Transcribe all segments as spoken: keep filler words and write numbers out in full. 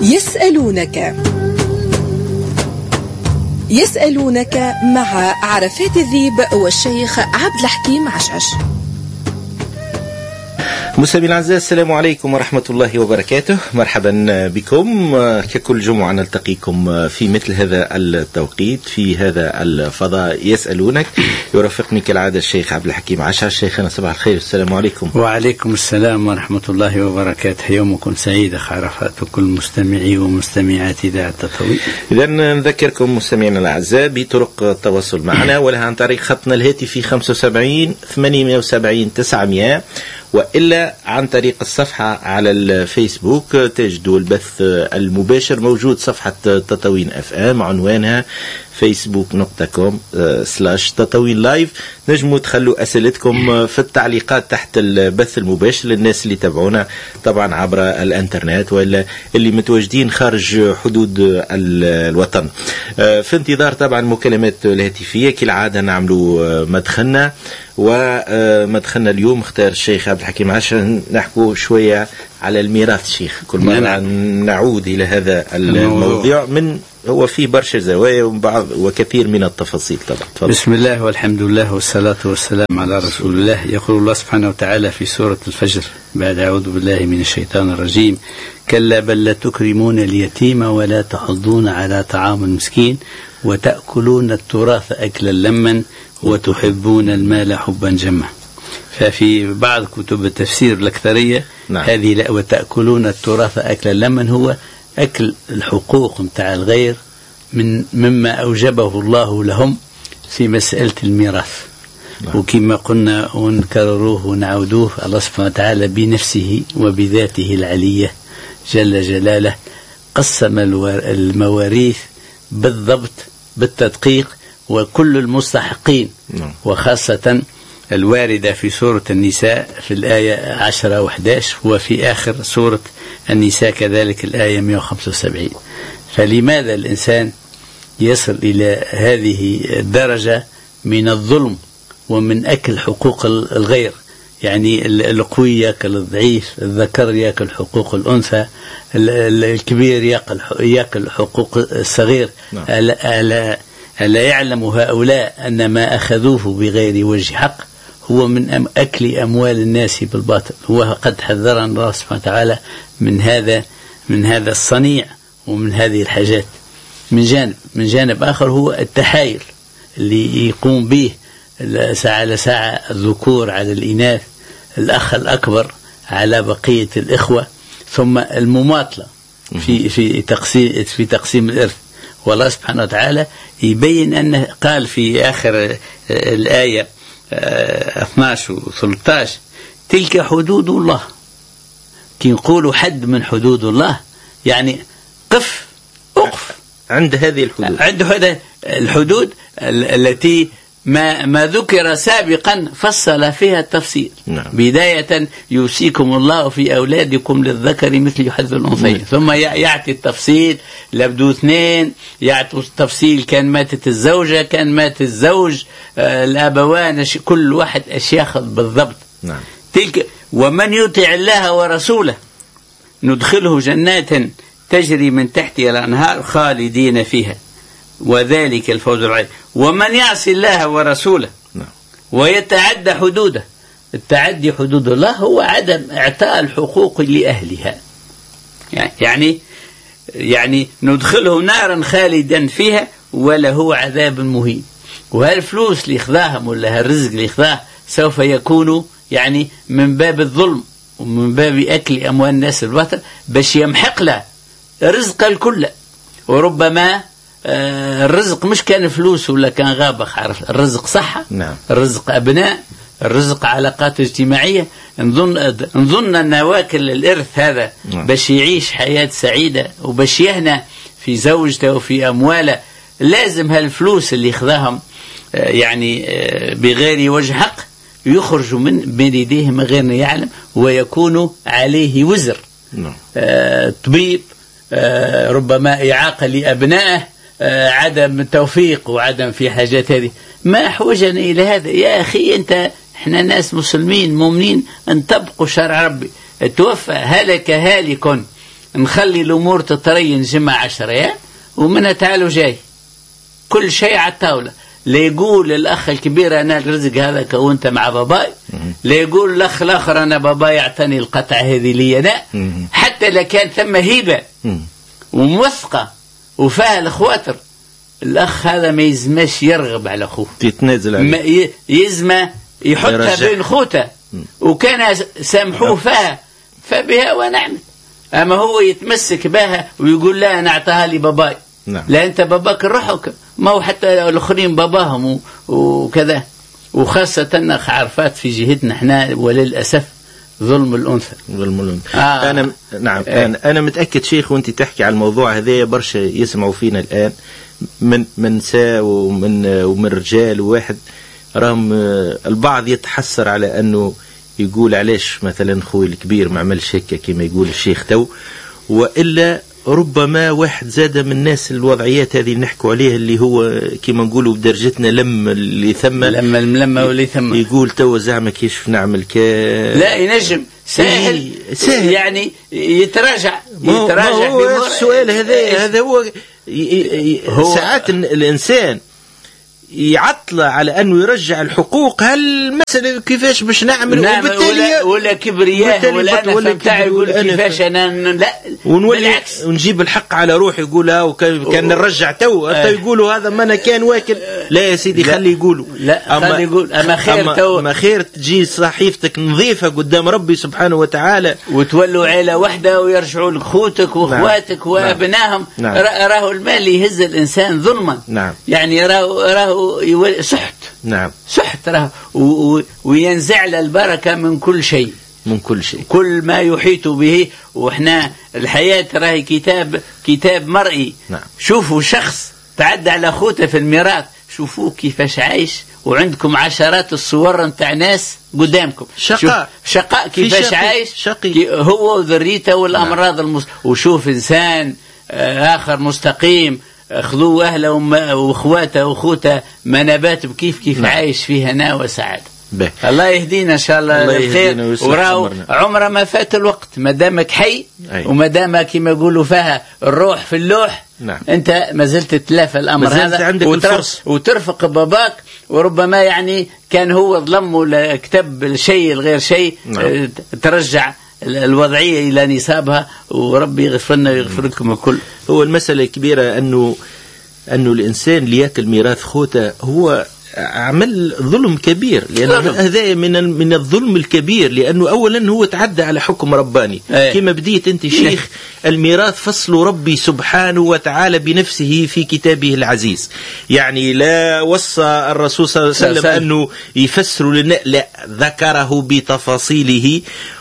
يسألونك يسألونك مع عرفات الذيب والشيخ عبد الحكيم عشعش. مستمعينا الأعزاء، السلام عليكم ورحمة الله وبركاته. مرحبا بكم. ككل جمعة نلتقيكم في مثل هذا التوقيت في هذا الفضاء يسألونك. يرافقني كالعادة الشيخ عبد الحكيم عشعش. شيخنا صباح الخير. السلام عليكم. وعليكم السلام ورحمة الله وبركاته. يومكم سعيد أخ عرفات وكل مستمعي ومستمعات إذاعة تطوير. إذا نذكركم مستمعينا الأعزاء بطرق التواصل معنا، ولها عن طريق خطنا الهاتفي خمسة وسبعين ثمانمائة وسبعين تسعمائة، وإلا عن طريق الصفحة على الفيسبوك. تجدوا البث المباشر موجود صفحة تطاوين اف ام، عنوانها فيسبوك نقطة كوم سلاش تطاوين لايف. نجموا تخلوا أسئلتكم في التعليقات تحت البث المباشر للناس اللي تابعونا طبعا عبر الانترنت، ولا اللي متواجدين خارج حدود الوطن. في انتظار طبعا المكالمات الهاتفية كالعادة نعملوا مدخلنا، ومدخلنا اليوم اختار الشيخ عبد الحكيم عشان نحكوا شوية على الميراث. الشيخ كل مرة نعود إلى هذا الموضوع، من هو فيه برشا زوايا وبعض وكثير من التفاصيل طبعا. تفضل. بسم الله والحمد لله والصلاة والسلام على رسول الله. يقول الله سبحانه وتعالى في سورة الفجر بعد أعوذ بالله من الشيطان الرجيم: كلا بل لا تكرمون اليتيم ولا تحضون على طعام المسكين وتأكلون التراث أكلا لما وتحبون المال حبا جما. ففي بعض كتب التفسير الأكثرية نعم. هذه لا، وتأكلون التراث أكلا لما هو أكل الحقوق متاع الغير من مما أوجبه الله لهم في مسألة الميراث نعم. وكما قلنا ونكرروه ونعودوه، الله سبحانه وتعالى بنفسه وبذاته العلية جل جلاله قسم المواريث بالضبط بالتدقيق، وكل المستحقين نعم. وخاصة الواردة في سورة النساء في الآية عشرة وحداش، وفي آخر سورة النساء كذلك الآية مئة وخمسة وسبعين. فلماذا الإنسان يصل إلى هذه الدرجة من الظلم ومن أكل حقوق الغير؟ يعني القوي يأكل الضعيف، الذكر يأكل حقوق الأنثى، الكبير يأكل حقوق الصغير. نعم. ألا, ألا, ألا يعلم هؤلاء أن ما أخذوه بغير وجه حق هو من أكل أموال الناس بالباطل؟ وقد حذرنا الله سبحانه وتعالى من هذا من هذا الصنيع ومن هذه الحاجات. من جانب من جانب آخر هو التحايل اللي يقوم به ساعة لساعة الذكور على الإناث، الأخ الأكبر على بقية الإخوة، ثم المماطلة في في تقسيم في تقسيم الإرث. والله سبحانه وتعالى يبين أنه قال في آخر الآية اثني عشر و ثلاثة عشر: تلك حدود الله. كي نقولوا حد من حدود الله يعني قف أقف عند هذه الحدود، عند هذه الحدود التي ما ما ذكر سابقا فصل فيها التفسير. نعم. بداية يوصيكم الله في أولادكم للذكر مثل حظ الأنثيين، ثم يعطي التفصيل لابدو اثنين، يعطي التفصيل كان ماتت الزوجة، كان مات الزوج، آه الأبوان، كل واحد أشياء بالضبط. نعم. تلك ومن يطع الله ورسوله ندخله جنات تجري من تحتها الأنهار خالدين فيها وذلك الفوز العظيم. ومن يعصي الله ورسوله نعم. ويتعدى حدوده، التعدي حدود الله هو عدم إعطاء الحقوق لأهلها، يعني يعني ندخله نارا خالدا فيها وله عذاب مهين. وهالفلوس اللي خذاهم ولا هالرزق اللي خذاه سوف يكون يعني من باب الظلم ومن باب أكل أموال الناس الباطل باش يمحق له رزق الكل. وربما آه الرزق مش كان فلوس ولا كان غابة، عارف، الرزق صحة نعم. الرزق أبناء، الرزق علاقات اجتماعية. نظن نظن أن واكل الإرث هذا نعم. باش يعيش حياة سعيدة وباش يهنى في زوجته وفي أمواله لازم هالفلوس اللي خذاهم آه يعني آه بغير وجه حق يخرج من بين يديه من غير يعلم، ويكون عليه وزر نعم. آه طبيب، آه ربما إعاقة لأبنائه، آه عدم توفيق وعدم في حاجات هذه. ما أحوجنا إلى هذا يا أخي؟ أنت إحنا ناس مسلمين مؤمنين أن تبقوا شرع ربي. توفى هلك هالك نخلي الأمور تترين جمعة عشرة ومنها تعالوا جاي كل شيء على الطاولة. لا يقول الأخ الكبير أنا الرزق هذا كونت مع باباي، لا يقول الأخ الآخر أنا باباي يعطاني القطعة هذه لي أنا. حتى لو كان ثم هيبة وموثقة وفيها الخواطر، الأخ هذا ما يزماش يرغب على أخوه، يتنازل عليه، يزمى يحطها بين خوته، وكان سامحوه فيها فبها ونعمت. أما هو يتمسك بها ويقول لا أنا أعطاها لي باباي. نعم. لا أنت باباك روحك، ما هو حتى الآخرين باباهم وكذا. وخاصة عرفات في جهتنا احنا وللأسف ظلم الأنثى. ظلم الأنثى. آه. أنا نعم آه. أنا أنا متأكد شيخ وأنت تحكي على الموضوع هذا برشا يسمعوا فينا الآن من من نساء ومن ومن رجال وواحد راهم البعض يتحسر على أنه يقول علاش مثلا خوي الكبير ما عملش هيك كما يقول الشيخ تو، وإلا ربما واحد زاد من الناس الوضعيات هذه نحكوا عليها اللي هو كما نقولوا بدرجتنا لم اللي ثم لما لما واللي ثم يقول تو زعما كيف نعمل ك لا ينجم سهل, سهل يعني يتراجع يتراجع هو السؤال هذا هذا هو, هو ساعات الإنسان يعطل على أنه يرجع الحقوق. هالمسألة كيفاش باش نعمل؟ نعم ولا, ولا كبرياء ولا أنا فمتاع يقول كيفاش أنا لا ونولي ونجيب الحق على روحي يقولها وكان كان نرجع تو حتى يقولوا هذا ما أنا كان واكل. لا يا سيدي خلي يقولوا لا خلي يقول أما خير أما تو أما خير تجي صحيفتك نظيفة قدام ربي سبحانه وتعالى وتولوا عيلة واحدة ويرجعوا لك خوتك وأخواتك وأبنائهم. نعم. راه المال يهز الإنسان ظلما. نعم. يعني راه راه سحت. نعم. سحت راه وينزع البركة من كل شيء، من كل شيء، كل ما يحيط به. وإحنا الحياة راهي كتاب كتاب مرئي. نعم. شوفوا شخص تعدى على أخوته في الميراث، شوفوه كيفاش عايش، وعندكم عشرات الصور نتاع ناس قدامكم. شقاء شقاء كيفاش عايش شقي. هو وذريته والأمراض. نعم. المس... وشوف إنسان آخر مستقيم خذوه أهله وأخواته وأخوته منابات بكيف كيف نعم. عايش فيها هنا وسعادة. الله يهدينا إن شاء الله للخير. وراو عمره ما فات الوقت ما دامك حي. أي. وما دامك كما يقولوا فيها الروح في اللوح. نعم. أنت ما زلت تتلافى الأمر هذا وترف وترفق باباك. وربما يعني كان هو ظلمه لكتب الشيء الغير شيء. نعم. ترجع الوضعية إلى نصابها وربي يغفر لنا ويغفر لكم الكل. هو المسألة الكبيرة أنه أنه الإنسان اللي يأكل ميراث خوته هو عمل ظلم كبير، لأن هذا من من الظلم الكبير، لأنه أولا هو تعدى على حكم رباني. أيه. كما بديت أنت شيخ الميراث فصل ربي سبحانه وتعالى بنفسه في كتابه العزيز. يعني لا وصى الرسول صلى الله عليه وسلم أنه يفسر لنا، لا ذكره بتفاصيله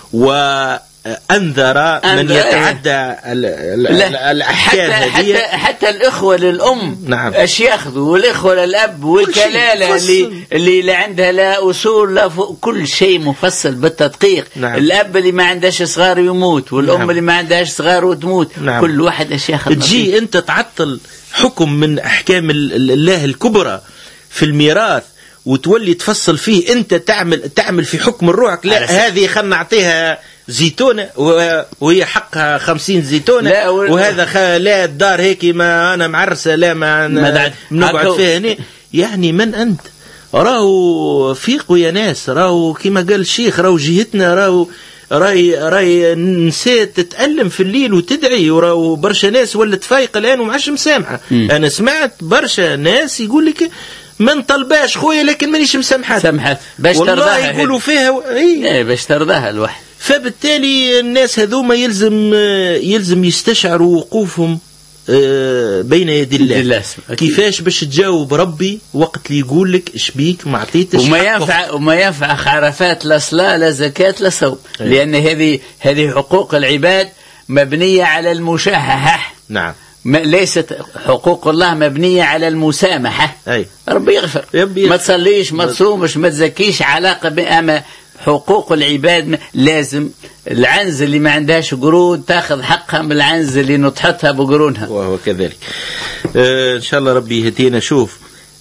وأنذر من يتعدى الأحكام حتى, حتى, حتى الإخوة للأم. نعم. اش ياخذوا، والإخوة للأب والكلالة اللي اللي عندها لا أصول لا كل شيء مفصل بالتدقيق. نعم. الأب اللي ما عندهاش صغار يموت، والأم نعم. اللي ما عندهاش صغار وتموت. نعم. كل واحد اش ياخذ. تجي أنت تعطل حكم من أحكام الله الكبرى في الميراث وتولي تفصل فيه، أنت تعمل تعمل في حكم الروح. لا هذه خلنا نعطيها زيتونة وهي حقها خمسين زيتونة، وهذا خ... لا الدار هيك ما أنا معرسة لا ما نقعد فيها هنا. يعني من أنت؟ راهو فيقوا يا ناس، راهو كما قال الشيخ راهو جهتنا، راهو راي راي نساء تتألم في الليل وتدعي، وراهو برشا ناس ولا تفايق الآن ومعش مسامحة. م. أنا سمعت برشا ناس يقول لك من طلباش خويا لكن مانيش مسامحات سمحت باش ترضاها، يقولوا فيها ايه باش ترضاها الواحد. فبالتالي الناس هذوما يلزم يلزم يستشعروا وقوفهم بين يدي الله, الله. كيفاش باش تجاوب ربي وقت اللي يقول لك اش بيك ما عطيتش وما ينفع وما ينفع عرفات لا صلاة لا زكاة لا صوم. أيه. لأن هذه هذه حقوق العباد مبنية على المشاحة. نعم. ليست حقوق الله مبنية على المسامحة. أي. ربي يغفر. يغفر. ما تصليش ما تصومش ما تزكيش علاقة بأما حقوق العباد لازم العنز اللي ما عندهاش قرون تاخذ حقها من العنز اللي نطحتها بقرونها. وهو كذلك. آه إن شاء الله ربي يهدينا. شوف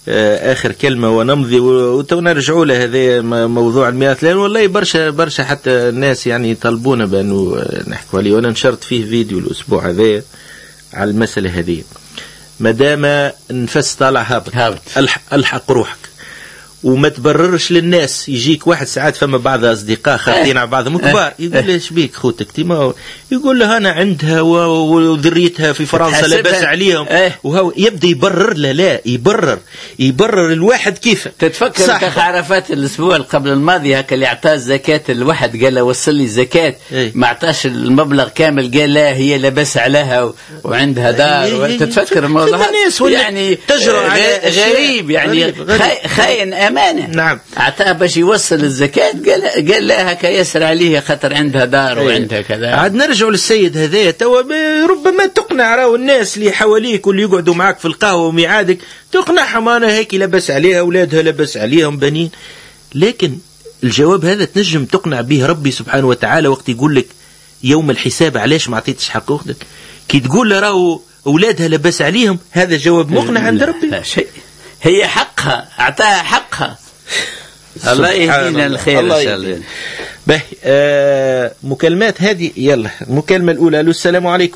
آخر كلمة ونمضي وتنرجعوا له. هذا موضوع الميراث، لأن والله برشا برشا حتى الناس يعني يطلبونا بأنه نحكوا عليه، وأنا نشرت فيه فيديو الأسبوع هذا على المسألة هذه. مادام نفس طالع هابط الحق, الحق روحك وما تبررش للناس. يجيك واحد ساعات فما بعض أصدقاء خاطين على بعضهم كبار يقول له ايش بيك خوتك تيما، يقول له أنا عندها وذريتها في فرنسا لاباس عليهم، وهو يبدأ يبرر له. لا يبرر يبرر الواحد كيف تتفكر انت عرفات الأسبوع قبل الماضي هكا اللي اعطاه الزكاة الواحد قال له وصل لي الزكاة ما اعطاش المبلغ كامل، قال لا هي لاباس عليها وعندها دار. تتفكر الموضوع يعني تجرؤ على غريب يعني خاين أمانة. نعم. أعطاه باش يوصل الزكاة قال قال لا هكا يسر عليه خاطر عندها دار وعندها كذا. عاد نرجعوا للسيد هذايا توا ربما تقنع راهو الناس اللي حواليك واللي يقعدوا معك في القهوة وميعادك تقنعهم أنا هيك لبس عليها أولادها لبس عليهم بنين. لكن الجواب هذا تنجم تقنع به ربي سبحانه وتعالى وقت يقول لك يوم الحساب علاش ما عطيتش حق أختك، كي تقول له راهو أولادها لبس عليهم، هذا جواب مقنع عند ربي. لا شيء، هي حقها أعطاها حقها. الله يهدينا الخير إن شاء الله. به آه مكالمات هذه. يلا المكالمة الأولى. ألو السلام عليكم.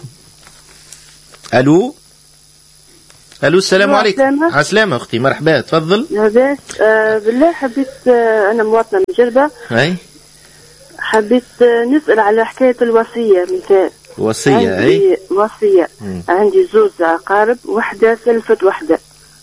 ألو ألو السلام عليكم. عسلامة أختي مرحبا تفضل. لاباس. آه بالله حبيت آه أنا مواطنة من جربة. أي حبيت آه نسأل على حكاية الوصية. مثال وصية. أي وصية. مم. عندي زوج أقارب، وحدة سلفت وحدة.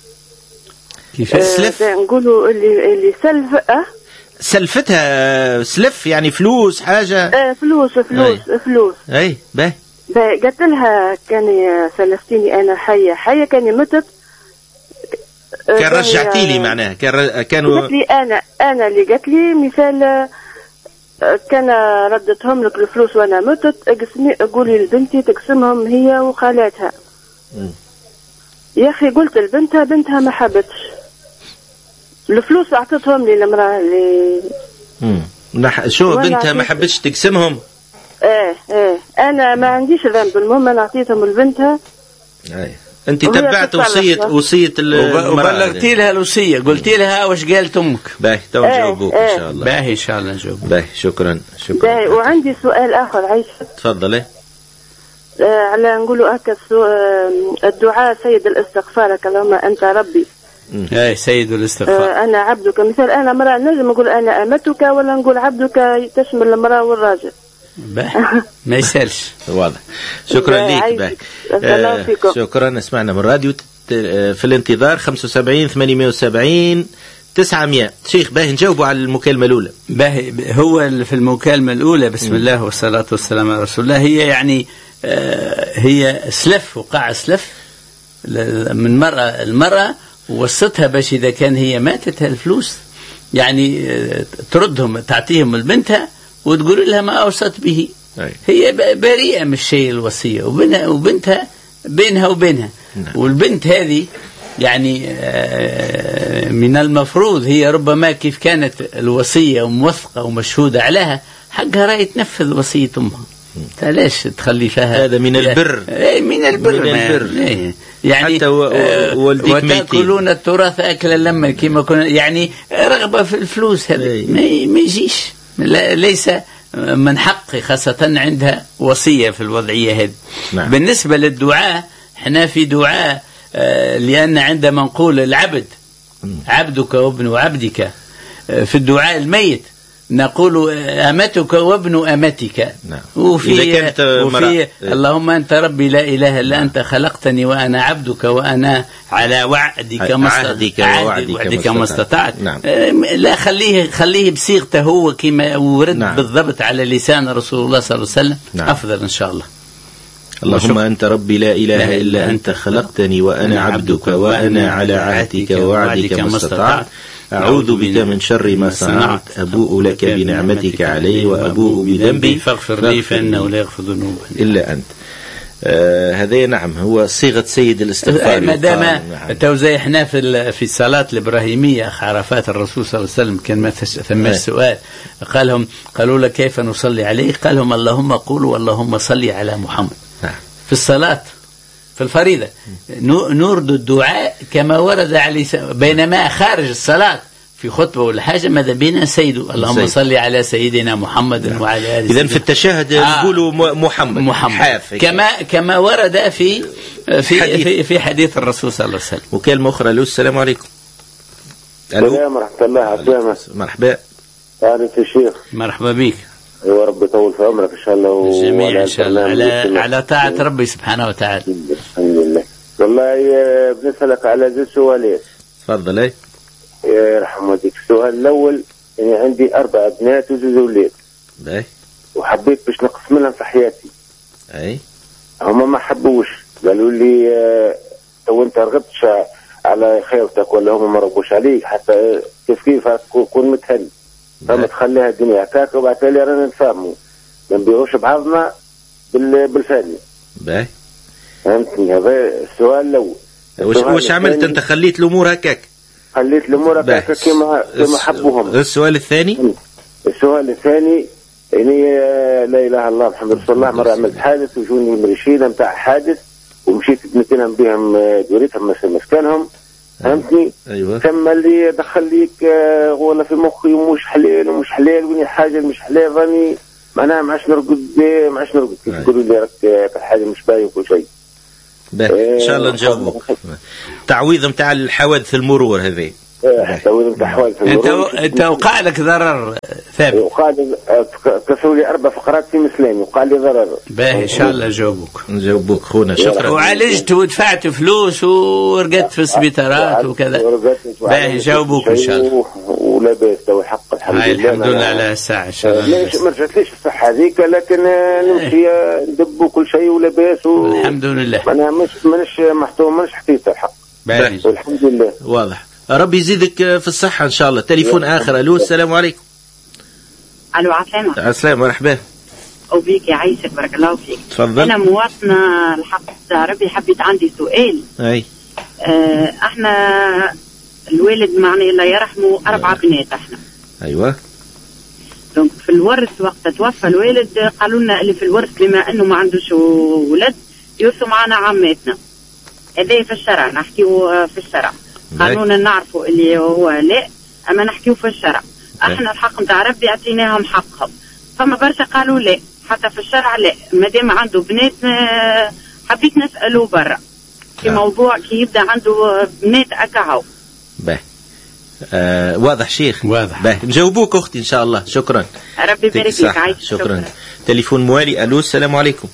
كيف سلف؟ آه نقولوا اللي اللي سلف أه سلفتها سلف يعني فلوس حاجة. اه فلوس فلوس أي. فلوس. اي باهي. قلت لها كان سلفتيني انا حية حية كان متت كان رجعتي لي معناها كان كانوا قلت لي انا انا اللي قلت لي مثال كان ردتهم لك الفلوس وانا متت اقسمي قولي لبنتي تقسمهم هي وخالاتها. م. يا اخي قلت لبنتها بنتها ما حبتش الفلوس اعطتهم لي المراه اللي امم شو بنتها ما حبتش تقسمهم. ايه ايه انا ما عنديش ذنب، المهم انا اعطيتهم لبنتها. ايه انت تبعت وصيه وصيه وبلغتي لها الوصيه قلتي لها واش قالت امك. باهي تو نجاوبوك ان شاء الله. باهي ان شاء الله نجاوبوك. باهي شكرا شكرا. باهي وعندي سؤال اخر عايشه. تفضلي. آه على نقولوا هكا الدعاء سيد الاستغفار اللهم انت ربي. اي سيد الاستغفار. آه انا عبدك. مثال انا امرأة نجم نقول انا امتك ولا نقول عبدك تشمل المرأة والراجل. ما يسالش. واضح. شكرا ليك. باهي آه شكرا. اسمعنا من الراديو في الانتظار خمسة وسبعين ثمانمائة وسبعين تسعمائة. شيخ باهي نجاوبوا على المكالمة الأولى. باهي هو في المكالمة الأولى بسم م. الله والصلاة والسلام على رسول الله. هي يعني آه هي سلف وقع سلف من مرة المرأة ووصتها باش إذا كان هي ماتت الفلوس يعني تردهم تعطيهم لبنتها وتقول لها ما أوصت به. أي. هي بريئة من الشيء الوصية وبنها وبنتها بينها وبينها. نعم. والبنت هذه يعني من المفروض هي ربما كيف كانت الوصية وموثقة ومشهودة عليها حقها رأي تنفذ وصية أمها. ليش تخلي فيها؟ هذا من البر. اي من البر. من البر. يعني حتى والديك ميتين وتأكلون التراث أكلا لما كما كنا يعني رغبة في الفلوس هذا ما يجيش ليس من حقي خاصة عندها وصية في الوضعية هذه. نعم. بالنسبة للدعاء احنا في دعاء لأن عندما نقول العبد عبدك وابن عبدك في الدعاء الميت نقول أمتك وابن أمتك. نعم. وفي, وفي اللهم أنت ربي لا إله إلا أنت خلقتني وأنا عبدك وأنا على وعدك وعدك ما استطعت. نعم. لا خليه خليه بصيغته هو كما ورد. نعم. بالضبط على لسان رسول الله صلى الله عليه وسلم. نعم. أفضل إن شاء الله. اللهم أنت ربي لا إله إلا أنت خلقتني وأنا عبدك وأنا على عهدك ووعدك ما استطعت أعوذ بك من شر ما صنعت أبوء لك بنعمتك علي وأبوء بذنبي فاغفر لي فإنه لا يغفر ذنوب إلا أنت. آه هذا نعم هو صيغة سيد الاستغفار. ما دام نعم. تو زي احنا في في الصلاة الإبراهيمية عرفات الرسول صلى الله عليه وسلم كان ما ثم السؤال قالهم قالوا له كيف نصلي عليه قالهم اللهم قولوا اللهم صلي على محمد. نعم. في الصلاة في الفريضة نورد الدعاء كما ورد عليه، بينما خارج الصلاة في خطبة ولا حاجة ماذا بينا سيده اللهم صل على سيدنا محمد نعم. وعلى آله. إذن في التشهد يقولوا آه محمد محمد كما كما ورد في في حديث. في في حديث الرسول صلى الله عليه وسلم. وكلمة أخرى. ألو السلام عليكم. السلام ورحمة الله عسلامة. مرحبا. عارف يا شيخ. مرحبا بك. يا رب يطول في عمرك إن شاء الله. جميع إن شاء الله على على طاعة ربي سبحانه وتعالى. الحمد لله. والله بنسألك على ذي سؤالين. تفضل. أي. يرحم والديك. السؤال الأول يعني عندي أربع بنات وزوج أولاد. باهي. وحبيت باش نقسم لهم في حياتي. أي. هما ما حبوش، قالوا لي تو أنت رغبتش على خيرتك ولا هما ما رغبوش عليك حتى كيف كيف تكون متهل. فما تخليها الدنيا هكاك وبعد تالي رانا نتفاهموا ما نبيعوش بعضنا بالفاني. باهي. فهمتني؟ هذا السؤال الأول. وش وش عملت أنت؟ خليت الأمور هكاك؟ خليت الأمور هكاك كما كما حبوهم. السؤال الثاني. السؤال الثاني يعني لا إله إلا الله محمد رسول الله. مرة عملت حادث وجوني مرشيدة متاع حادث ومشيت بنتهم بهم دوريتهم مسكنهم. فهمتني؟ أيوة. ثم اللي دخل ليك ولا في مخي ومش حلال ومش حلال وين حاجة مش حلال راني معناها ما عادش نرقد ما عادش نرقد تقولوا لي راك حاجة مش باين كل شيء. إن شاء الله نجاوبك. تعويض متاع الحوادث المرور هذه. تعويض متاع حوادث المرور. أنت أنت وقع لك ضرر ثابت. وقع لي كسروا لي أربع فقرات في مسلمي وقع لي ضرر. باهي إن شاء الله نجاوبك. نجاوبك خونا شكرا. وعالجت ودفعت فلوس ورقدت في السبيطارات وكذا. باهي نجاوبك إن شاء الله. ولا باس تو الحق الحمد لله. الحمد لله على الساعة إن شاء الله. ليش ما رجعتليش الصحة هذيك لكن نمشي ندب وكل شيء ولا باس. الحمد لله. أنا مش مانيش محتوم مانيش حكيت الحق. باهي. والحمد لله. واضح. ربي يزيدك في الصحة إن شاء الله. تليفون آخر. ألو السلام عليكم. ألو عسلامة. عسلامة مرحبا. وبيك يعيشك بارك الله فيك. تفضل. أنا مواطنة الحق ربي حبيت عندي سؤال. أي. آه احنا الوالد معنا الله يرحمه أربعة بنات احنا. أيوة. دونك في الورث وقت توفى الوالد قالوا لنا اللي في الورث بما أنه ما عندوش ولد يورثوا معنا عماتنا. هذا في الشرع نحكيه في الشرع. قانونا نعرفوا اللي هو لا اما نحكيو في الشرع. احنا الحق نتاع ربي اعطيناهم حقهم. فما برشا قالوا لا حتى في الشرع لا مادام عنده بنات. حبيت نسأله برا في موضوع كي يبدا عنده بنات اكاهو. باهي. آه واضح شيخ. واضح. باهي نجاوبوك اختي ان شاء الله. شكرا. ربي يبارك فيك. عايش. شكرا. شكرا. تليفون موالي. الو السلام عليكم.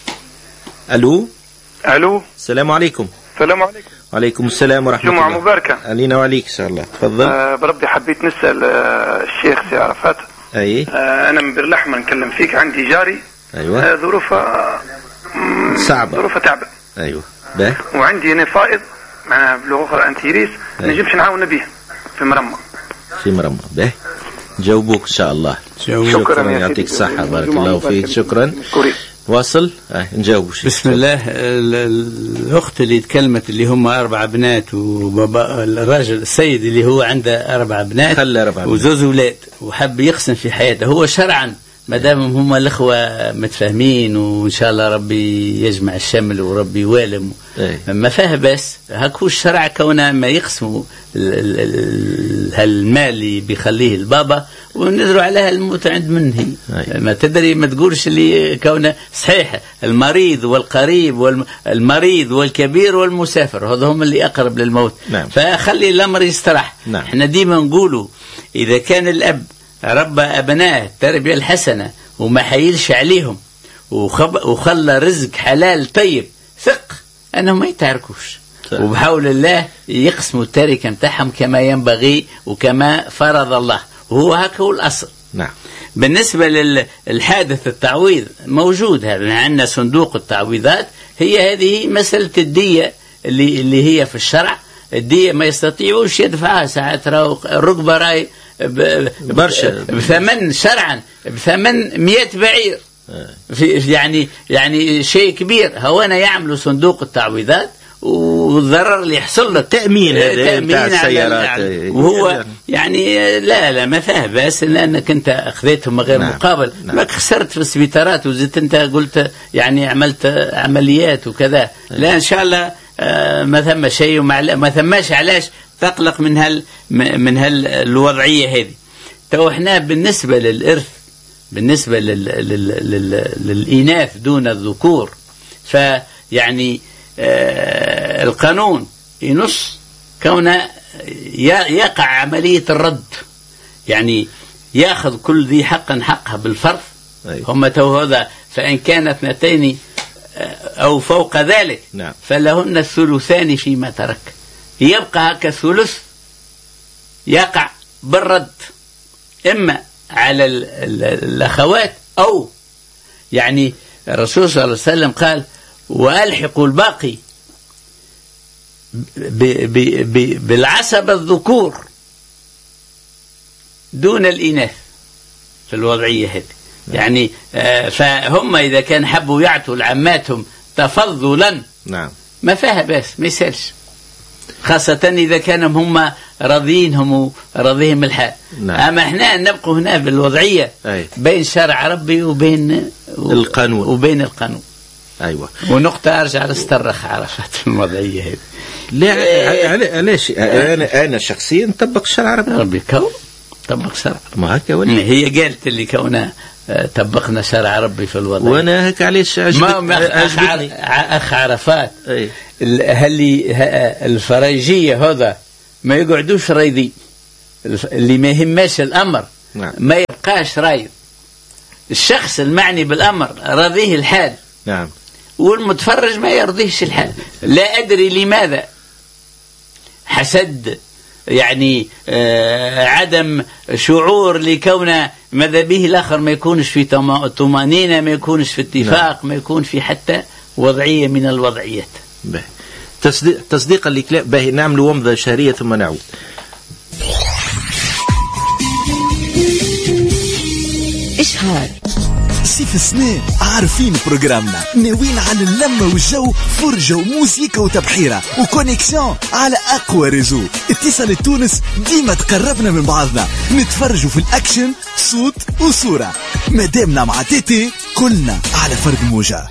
الو. الو السلام عليكم. السلام عليكم. وعليكم السلام ورحمة الله. جمعة مباركة علينا وعليك إن شاء الله. تفضل. آه بربي حبيت نسأل آه الشيخ سي عرفات. أي. آه أنا من برلحمة نكلم فيك. عندي جاري. أيوة. آه ظروفها صعبة. ظروفها تعبة. أيوة. به. وعندي أنا فائض معناها بلغة أخرى أنتيريس نجمش نعاون به في مرمى. في مرمى. به. جاوبوك إن شاء الله. شكرا, شكرا يعطيك الصحة. بارك الله فيك. شكرا. كوري. واصل. آه نجاوب. بسم الله. الأخت اللي تكلمت اللي هم أربع بنات وبابا الراجل السيد اللي هو عنده أربع بنات وزوز أولاد وحب يقسم في حياته. هو شرعا ما دام هم الأخوة متفاهمين وإن شاء الله ربي يجمع الشمل وربي يوالم ما فيه بس هكو الشرع كونه ما يقسموا هالمال اللي بيخليه البابا ونزروا عليها الموت عند منه. ما تدري ما تقولش اللي كونه صحيح المريض والقريب والمريض والكبير والمسافر هذا هم اللي أقرب للموت. نعم. فخلي الأمر يسترح. نعم. احنا ديما نقولوا إذا كان الأب ربى أبنائه التربية الحسنة وما حيلش عليهم وخلى رزق حلال طيب ثق أنهم ما يتعركوش وبحول الله يقسموا التركة متاعهم كما ينبغي وكما فرض الله وهو هكا هو الأصل. نعم. بالنسبة للحادث التعويض موجود هذا عندنا صندوق التعويضات. هي هذه مسألة الدية اللي اللي هي في الشرع. الدية ما يستطيعوش يدفعها ساعات الركبة راي برشا بثمن شرعا بثمن مئة بعير في يعني يعني شيء كبير. هوانا يعملوا صندوق التعويضات والضرر اللي يحصل له تأمين هذا تأمين السيارات، وهو يعني لا لا ما فيه بأس لأنك أنت أخذتهم غير نعم. مقابل نعم. ما خسرت في السبيطارات وزدت أنت قلت يعني عملت عمليات وكذا لا إن شاء الله ما ثم شيء وما ثماش علاش تقلق من هال من هالوضعية هذه. تو احنا بالنسبة للإرث بالنسبة لل لل لل للإناث دون الذكور فيعني آه القانون ينص كون يقع عملية الرد يعني يأخذ كل ذي حق حقها بالفرض هم تو هذا فإن كانت اثنتين أو فوق ذلك نعم. فلهن الثلثان فيما ترك يبقى كثلث يقع بالرد إما على الأخوات أو يعني الرسول صلى الله عليه وسلم قال وألحقوا الباقي بالعصبة الذكور دون الإناث في الوضعية هذه يعني آه فهم إذا كان حبوا يعطوا لعماتهم تفضلا نعم ما فيها بس ما يسالش خاصة إذا كانوا هم راضيينهم وراضيهم الحال نعم. أما إحنا نبقى هنا بالوضعية أي. بين شرع ربي وبين القانون وبين القانون أيوة. ونقطة أرجع استرخ عرفت الوضعية هذه لا علاش أنا أنا شخصيا طبق الشرع ربي ربي كون طبق شرع ما هكا ولا هي قالت اللي كونه طبقنا شرع ربي في الوضع وانا هيك علاش عجبتني اخ عرفات أي. هل الفرنجيه هذا ما يقعدوش رايدين اللي ما يهمش الامر نعم. ما يبقاش رايد الشخص المعني بالامر راضيه الحال نعم والمتفرج ما يرضيش الحال لا ادري لماذا حسد يعني آه عدم شعور لكون ماذا به الآخر ما يكونش في طمأنينة ما يكونش في اتفاق نعم. ما يكون في حتى وضعية من الوضعيات تصديق تصديقا لكلام باهي نعمل ومضة شهرية ثم نعود. إشهار سيف السنين عارفين بروجرامنا ناويين على اللمة والجو فرجة وموسيقى وتبحيرة وكونيكسيون على أقوى ريزو. اتصال تونس ديما تقربنا من بعضنا نتفرجوا في الأكشن صوت وصورة مادامنا مع تيتي كلنا على فرق موجة.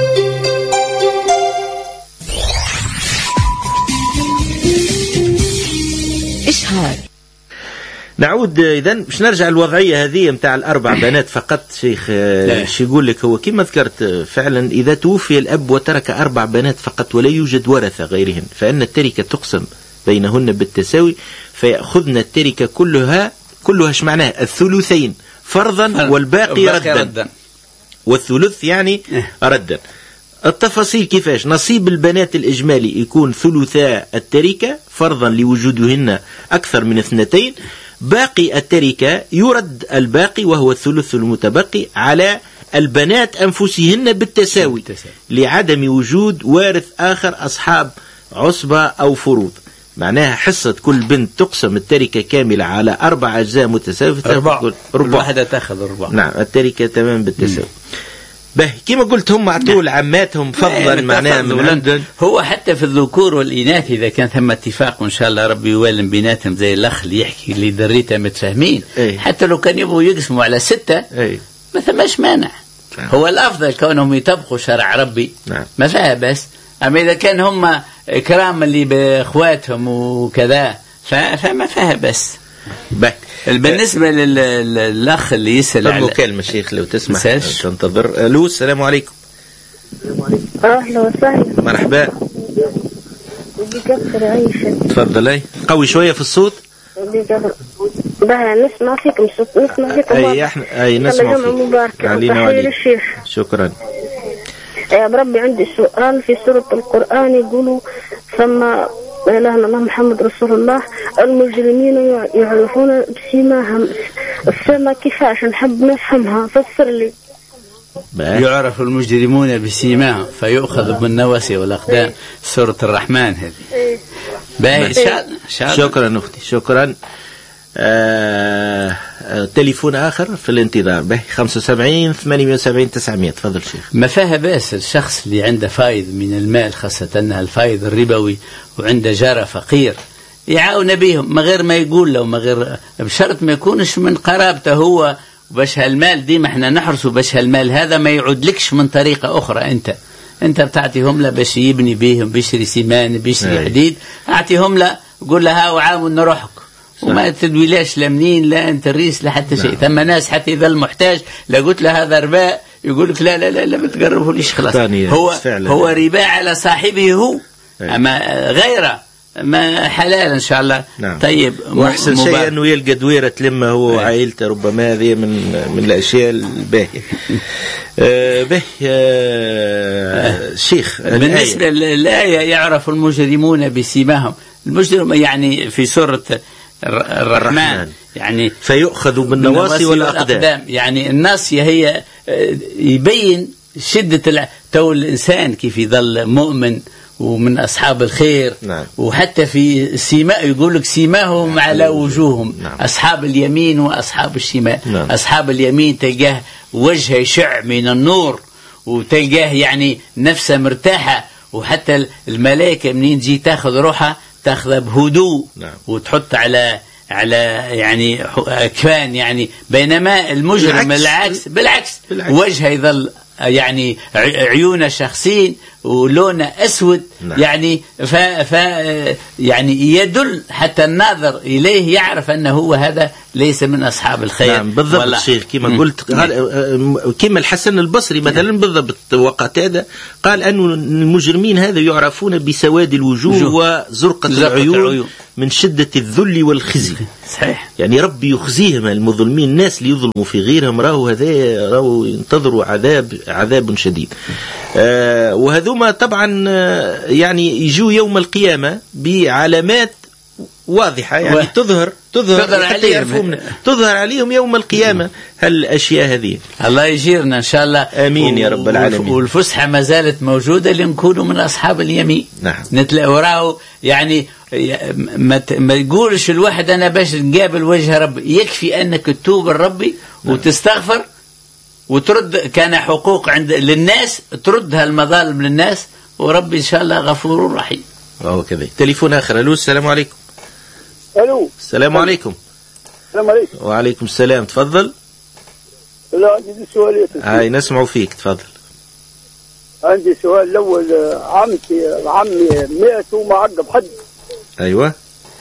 إشهار نعود إذن مش نرجع الوضعية هذه متاع الأربع بنات فقط شيخ شي يقول لك هو كما ذكرت فعلا إذا توفي الأب وترك أربع بنات فقط ولا يوجد ورثة غيرهن فإن التركة تقسم بينهن بالتساوي فيأخذن التركة كلها كلها ايش معناها الثلثين فرضا والباقي ردا والثلث يعني ردا. التفاصيل كيفاش نصيب البنات الإجمالي يكون ثلثاء التركة فرضا لوجودهن أكثر من اثنتين باقي التركة يرد الباقي وهو الثلث المتبقي على البنات أنفسهن بالتساوي لعدم وجود وارث آخر أصحاب عصبة أو فروض. معناها حصة كل بنت تقسم التركة كاملة على أربع أجزاء متساوية ربع ربع واحدة تأخذ ربع نعم التركة تمام بالتساوي. به كما قلت هم عطوا لعماتهم فضلا معناها من عندهم. هو حتى في الذكور والإناث إذا كان ثم اتفاق وإن شاء الله ربي يوالم بيناتهم زي الأخ اللي يحكي اللي دريته متفاهمين أي. حتى لو كان يبغوا يقسموا على ستة أي. ما ثماش مانع نعم. هو الأفضل كونهم يطبقوا شرع ربي نعم. ما فيها بس. أما إذا كان هم إكرام اللي بإخواتهم وكذا فما فيها بس. بك بالنسبة للأخ اللي يسأل على مكالمة شيخ لو تسمح تنتظر. ألو السلام عليكم. أهلا وسهلا مرحبا بكثر عيشة تفضلي قوي شوية في الصوت بقى نسمع فيكم نسمع فيكم أي احنا أي نسمع فيك علينا وعليك شكرا يا ربي. عندي سؤال في سورة القرآن يقولوا ثم إلهنا الله محمد رسول الله المجرمين يعرفون بسيماهم السما كيفاش نحب نفهمها فسر لي. يعرف المجرمون بسيماهم فيؤخذ بالنواسي والأقدام سورة الرحمن هذه. باهي شكرا أختي شكرا. آه تليفون آخر في الانتظار به خمسة وسبعين ثمانمائة وسبعين تسعمائة. تفضل شيخ. ما فيها بأس الشخص اللي عنده فايض من المال، خاصة أنها الفايض الربوي، وعنده جار فقير يعاون بهم، ما غير ما يقول له، ما غير بشرط ما يكونش من قرابته هو، باش هالمال ديما احنا نحرسه، باش هالمال هذا ما يعود لكش من طريقة أخرى. أنت أنت بتعطيهم له باش يبني بهم، بيشري سيمان، بيشري حديد، أعطيهم له، قول له ها وعاون نروحك، وما تدويلاش لا منين لا انت الريس لا حتى شيء. ثم ناس حتى اذا المحتاج لا قلت له هذا ربا يقول لك لا لا لا لا ما تقربوليش خلاص. هو هو ربا على صاحبه هو، اما غيره ما حلال ان شاء الله. نعم. طيب واحسن شيء انه يلقى دويره تلمه هو وعائلته، ربما هذه من من الاشياء الباهيه. آه به آه شيخ بالنسبه للآية يعرف المجرمون بسيماهم، المجرم يعني في سورة الرحمن, الرحمن يعني فيؤخذ بالنواصي والأقدام. يعني الناصية هي يبين شدة تو الإنسان كيف يظل مؤمن ومن أصحاب الخير. نعم. وحتى في سيماء يقول لك سيماهم نعم. على وجوههم. نعم. أصحاب اليمين وأصحاب الشمال. نعم. أصحاب اليمين تلقاه وجهه يشع من النور، وتلقاه يعني نفسه مرتاحة، وحتى الملائكة منين تجي تاخذ روحها تاخذها بهدوء. نعم. وتحط على على يعني أكفان يعني، بينما المجرم بالعكس بالعكس, بالعكس. وجهه يظل يعني عيونه شخصين ولونه أسود. نعم. يعني ف ف يعني يدل حتى الناظر إليه يعرف أنه هو هذا ليس من أصحاب الخير. نعم بالضبط شيخ كما قلت. كما الحسن البصري مثلا بالضبط وقت هذا قال أن المجرمين هذا يعرفون بسواد الوجوه وزرقة العيون, العيون من شدة الذل والخزي. صحيح. يعني ربي يخزيهم المظلمين، الناس اللي يظلموا في غيرهم راهو هذا راهو ينتظروا عذاب عذاب شديد. آه وهذوما طبعا يعني يجوا يوم القيامة بعلامات واضحة يعني و... تظهر تظهر, تظهر عليهم تظهر عليهم يوم القيامة هالأشياء هذه. الله يجيرنا إن شاء الله. آمين و... يا رب العالمين. والفسحة ما زالت موجودة لنكونوا من أصحاب اليمين. نعم. نتلاقوا يعني ما, ت... ما يقولش الواحد أنا باش نقابل وجه ربي، يكفي أنك تتوب لربي. نعم. وتستغفر وترد كان حقوق عند للناس، تردها المظالم للناس، وربي إن شاء الله غفور رحيم. أو كذا. تليفون آخر. ألو السلام عليكم. ألو السلام عليكم. السلام عليكم. وعليكم السلام. تفضل. لا عندي سؤالين. هاي نسمعوا فيك. تفضل. عندي سؤال الأول، عمتي عمي مات وما عقب حد. أيوة.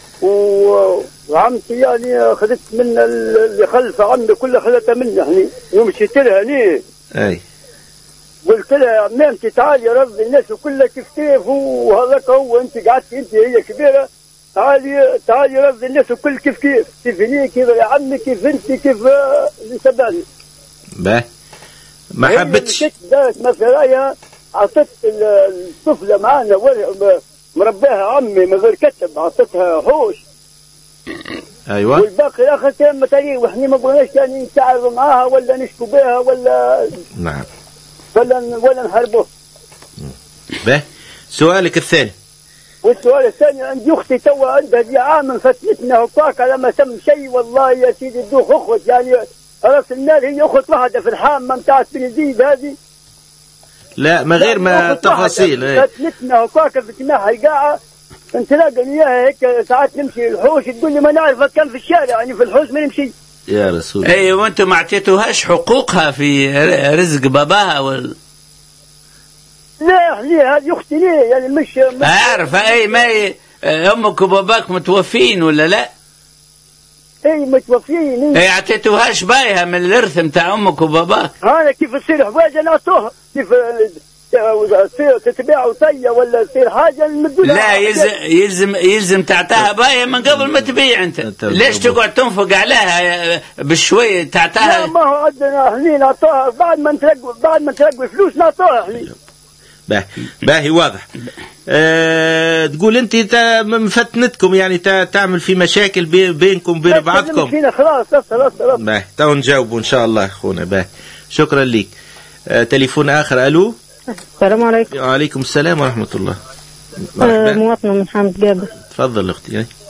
وعمتي يعني أخذت من اللي خلف عمي كلها خذتها مني يعني، ومشيت لها ليه. أي. قلت لها عمامتي تعالي يا رب الناس كلها كيف كيف وهذاك هو، أنت قعدتي أنت هي كبيرة، تعالي تعالي يا رب الناس الكل كيف كيف كيف هني كيف يا عمي كيف أنت كيف اللي سباني. به ما حبتش. دارت مثلا عطت الطفلة معانا مرباها عمي من غير كتب، عطتها حوش. ايوه. والباقي الاخر مثلا واحنا ما بغيناش يعني نتعارضوا معاها ولا نشكوا بها ولا. نعم. ولا ولا نحاربوه. به سؤالك الثاني. والسؤال الثاني عندي اختي توا عندها دي عام فتنتنا هكاك على ما تم شيء، والله يا سيدي الدوخ اخوت يعني راس النار، هي اخت واحده في الحامه نتاع بن زيد هذه. لا ما غير ما تفاصيل. فتنتنا هكاك في جناح القاعه، نتلاقى اياها هيك ساعات نمشي الحوش تقول لي ما نعرفك كان في الشارع يعني في الحوش ما نمشي. يا رسول. اي وانتم ما اعطيتوهاش حقوقها في رزق باباها ولا؟ لا ليه هذه اختي ليه يعني مش, مش اعرف. اي ما امك وباباك متوفين ولا لا؟ اي متوفين. اي اعطيتوهاش بايها من الارث نتاع امك وباباك؟ انا كيف تصير حوايج نعطوها، كيف تصير تتباع وطيه ولا تصير حاجه نمدولها. لا يلزم يلزم يلزم تعطاها باية من قبل ما تبيع. انت ليش تقعد تنفق عليها بالشويه تعطاها؟ لا ما هو عندنا هني نعطوها بعد ما نتلقوا بعد ما نتلقوا فلوس نعطوها هني. باهي باهي واضح. أه تقول انت مفتنتكم يعني تعمل في مشاكل بينكم وبين بعضكم. فينا خلاص خلاص خلاص. باهي تو نجاوبوا ان شاء الله اخونا. باهي شكرا لك. أه تليفون اخر. الو السلام عليكم. وعليكم السلام ورحمه الله. أه مواطنه من حامد جابر. تفضل اختي.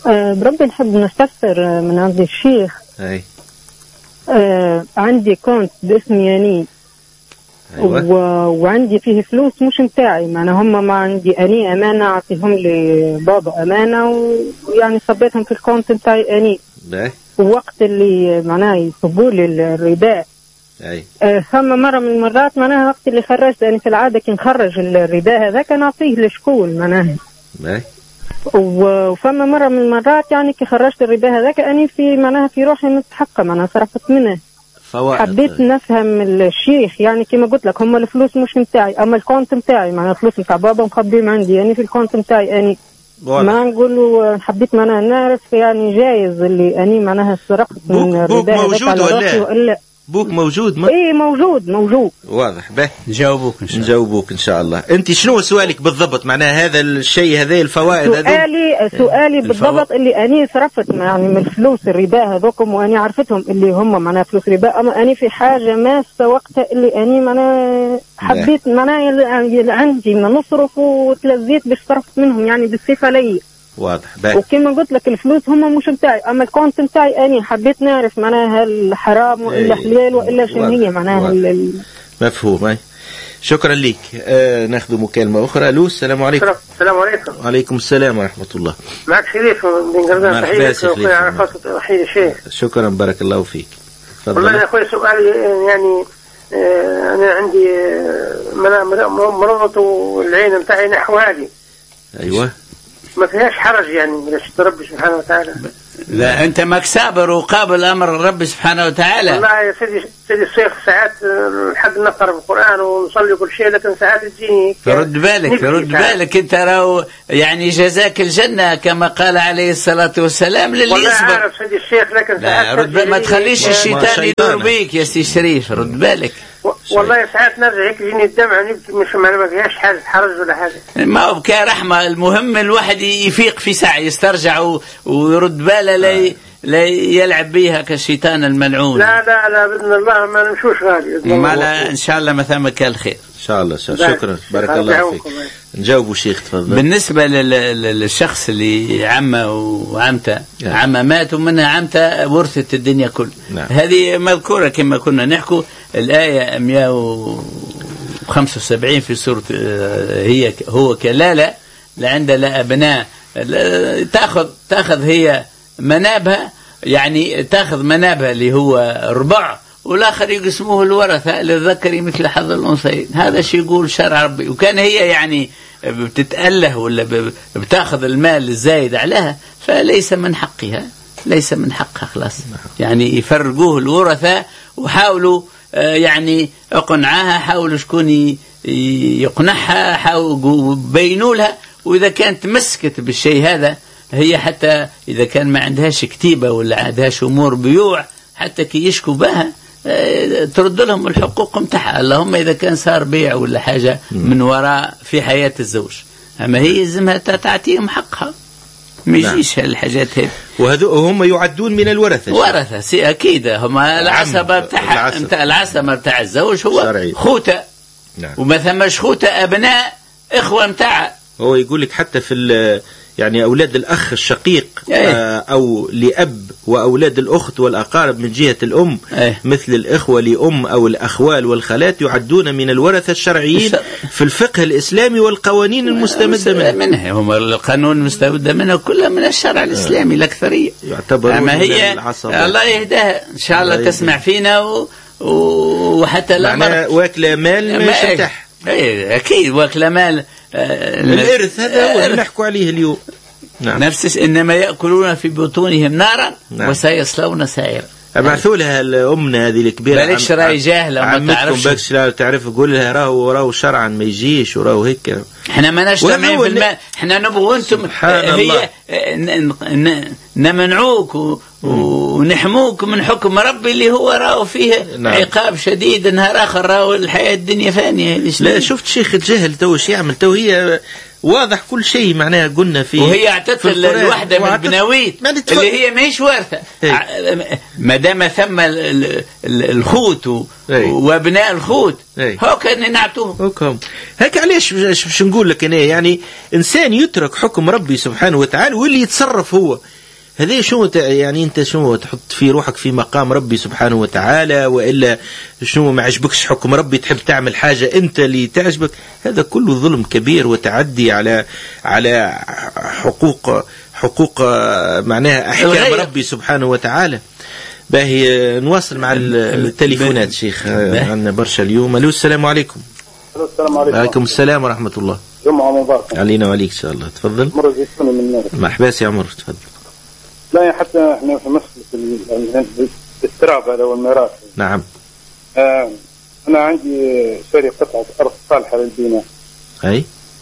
أه بربي نحب نستفسر من عند الشيخ. أي. أه عندي كونت باسمي يعني. أيوة. و... وعندي فيه فلوس مش متاعي، معنى هم ما عندي أني أمانة أعطيهم لبابا أمانة، ويعني صبيتهم في الكونت متاعي أني. باهي. ووقت اللي معناه يصبوا لي الربا أي. أه ثم مرة من المرات معناها وقت اللي خرجت يعني في العادة كي نخرج الربا هذا كان أعطيه لشكون معناها. باهي. وفما مرة من المرات يعني كي خرجت الربا هذاك أني في معناها في روحي مستحقة معناها صرفت منه. فوائد. حبيت نفهم الشيخ يعني كما قلت لك هم الفلوس مش متاعي، أما الكونت متاعي معناها الفلوس متاع بابا مخبيهم عندي يعني في الكونت متاعي أني. ما نقول حبيت معناها نعرف يعني جايز اللي أني معناها سرقت من الربا هذاك على روحي وإلا بوك موجود؟ ما ايه موجود موجود واضح. به نجاوبوك ان شاء الله. نجاوبوك ان شاء الله. انت شنو سؤالك بالضبط؟ معناها هذا الشيء هذه الفوائد هذول سؤالي سؤالي بالضبط اللي اني صرفت يعني من الفلوس الربا هذوكم واني عرفتهم اللي هم معناها فلوس ربا، اما اني في حاجه ماسه وقتها اللي اني معناها حبيت معناها عندي من نصرف وتلذيت باش صرفت منهم يعني بالصفه لي. واضح. باهي. وكما قلت لك الفلوس هم مش متاعي، اما الكونت متاعي اني حبيت نعرف معناها الحرام والا حلال والا شنو هي معناها ال... مفهوم. اي شكرا لك. آه ناخذ مكالمه اخرى. الو السلام عليكم. السلام عليكم. وعليكم السلام ورحمه الله. معك شريف من قردان. تحياتي اخوي عرفت رحيل الشيخ. شكرا بارك الله فيك. تفضل. والله يا اخوي سؤالي يعني آه انا عندي مرض والعين بتاعي نحو هذه. ايوه. ما فيهاش حرج يعني ليش رب سبحانه وتعالى. لا انت ماك صابر وقابل امر الرب سبحانه وتعالى. والله يا سيدي سيدي الشيخ ساعات الحق نقرا القران ونصلي كل شيء، لكن ساعات تجيني رد بالك رد بالك انت راهو يعني جزاك الجنه كما قال عليه الصلاه والسلام للي والله يصبر. عارف سيدي الشيخ، لكن ساعات رد ما تخليش الشيطان يدور بيك يا سي شريف. رد بالك. والله ساعات نرجع هيك يجيني الدمع نبكي، مش ما فيهاش حاجه حرج ولا حاجه. ما هو بكى رحمه، المهم الواحد يفيق في ساعه يسترجع ويرد باله لا لا يلعب بيها كالشيطان الملعون. لا لا لا باذن الله ما نمشوش غالي. ما لا ان شاء الله ما ثمك الخير. ان شاء الله. شكرا بارك الله فيك. نجاوبوا شيخ تفضل. بالنسبه للشخص اللي عمه وعمته يعني. عمه مات ومنها عمته ورثت الدنيا كل. نعم. هذه مذكوره كما كنا نحكوا الآية مئة وخمسة وسبعين في سورة هي هو كلالة لعند لا أبناء تأخذ تأخذ هي منابها، يعني تأخذ منابها اللي هو ربع والآخر يقسموه الورثة للذكر مثل حظ الأنثيين. هذا شيء يقول شرع ربي. وكان هي يعني بتتأله ولا بتأخذ المال الزايد عليها فليس من حقها، ليس من حقها خلاص. يعني يفرقوه الورثة وحاولوا يعني اقنعها، حاولوا شكون يقنعها، حاولوا بينوا لها. واذا كانت مسكت بالشيء هذا هي حتى اذا كان ما عندهاش كتيبه ولا عندهاش امور بيوع حتى كي يشكوا بها ترد لهم الحقوق متاعها، اللهم اذا كان صار بيع ولا حاجه من وراء في حياه الزوج. اما هي يلزمها تعطيهم حقها، ما يجيش الحاجات هذه. وهذو هم يعدون من الورثة. ورثة سي أكيد هم العصبة بتاع نتاع العصبة بتاع الزوج هو شرعي. خوته. نعم. وما ثماش خوته أبناء إخوة متاعها. هو يقول لك حتى في يعني أولاد الأخ الشقيق أيه. أو لأب وأولاد الأخت والأقارب من جهة الأم أيه. مثل الإخوة لأم أو الأخوال والخالات يعدون من الورثة الشرعيين في الفقه الإسلامي والقوانين المستمدة منه. منها هم القانون المستمدة منه كلها من الشرع الإسلامي الأكثرية. أما هي الله يهداها إن شاء الله تسمع فينا و... وحتى لا معناها واكلة مال ما يشتح. ايه اكيد واكل مال. آه الارث هذا هو اللي نحكوا عليه اليوم. نعم. نفس انما ياكلون في بطونهم نارا. نعم. وسيصلون سعيرا. ابعثوا لها امنا هذه الكبيره بالكش راي جاهله ما تعرفش بالكش لا تعرف قول لها راهو راهو شرعا ما يجيش وراهو هيك. احنا ما نجتمعين في المال، احنا نبغوا انتم هي نمنعوك و... ونحموك من حكم ربي اللي هو راهو فيه. نعم. عقاب شديد نهار اخر راهو الحياه الدنيا فانيه. لا شفت شيخ الجهل تو ايش يعمل تو هي واضح كل شيء معناها قلنا فيه. وهي اعطت الوحدة من البناويت اللي هي ماهيش وارثة ما دام ثم الخوت وابناء الخوت هو كان نعطوهم. هيك علاش باش نقول لك انا يعني انسان يترك حكم ربي سبحانه وتعالى واللي يتصرف هو هذا شو يعني انت شو تحط في روحك في مقام ربي سبحانه وتعالى والا شنو ما عجبكش حكم ربي تحب تعمل حاجه انت اللي تعجبك. هذا كله ظلم كبير وتعدي على على حقوق حقوق معناها احكام ربي سبحانه وتعالى. باهي نواصل مع التليفونات شيخ عندنا برشا اليوم. الو السلام عليكم. السلام عليكم. وعليكم السلام ورحمه الله. جمعه مباركه علينا وعليك ان شاء الله. تفضل. مرة جيتوني من النار. مرحبا يا عمر تفضل. لا حتى احنا في مسألة الاستراب هذا والميراث. نعم. آه انا عندي شاري قطعة ارض صالحة للبناء. اي.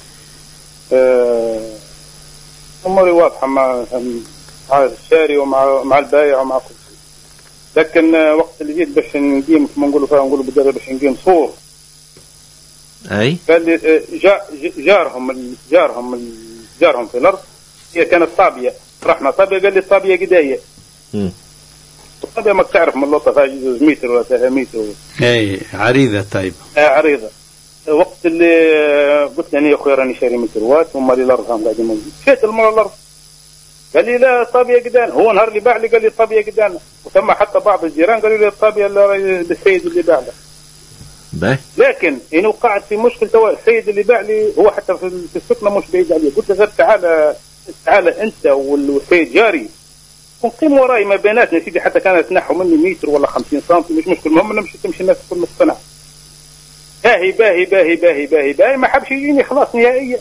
آه اموري واضحة مع مع الشاري ومع مع البايع ومع كل شيء. لكن آه وقت اللي جيت باش نقيم كما نقولوا فيها نقولوا بالدرجة باش نقيم صور. اي. قال لي آه جارهم جارهم جارهم في الارض هي كانت طابية. رحنا طابية قال لي الطابية قداية. الطابية ما تعرف من اللطة فيها جزء متر ولا ثلاثة متر. اي عريضة طيب. آه عريضة. وقت اللي قلت له أنا يا أخوي راني شاري متروات وما لي الأرض هم قاعدين موجود. مشيت المرة الأرض. قال لي لا الطابية قدانا. هو نهار اللي باع لي قال لي الطابية قدانا. وثم حتى بعض الجيران قالوا لي الطابية للسيد اللي باع له. باهي. لكن إنه وقعت في مشكلة توا السيد اللي باع لي هو حتى في السكنة مش بعيد عليه. قلت له غير تعال تعال انت والسيد جاري ونقيم وراي ما بيناتنا سيدي حتى كانت تنحوا مني متر ولا خمسين سنتي مش مشكل. المهم نمشي تمشي الناس كل مقتنع. باهي باهي باهي باهي باهي باهي ما حبش يجيني خلاص نهائيا.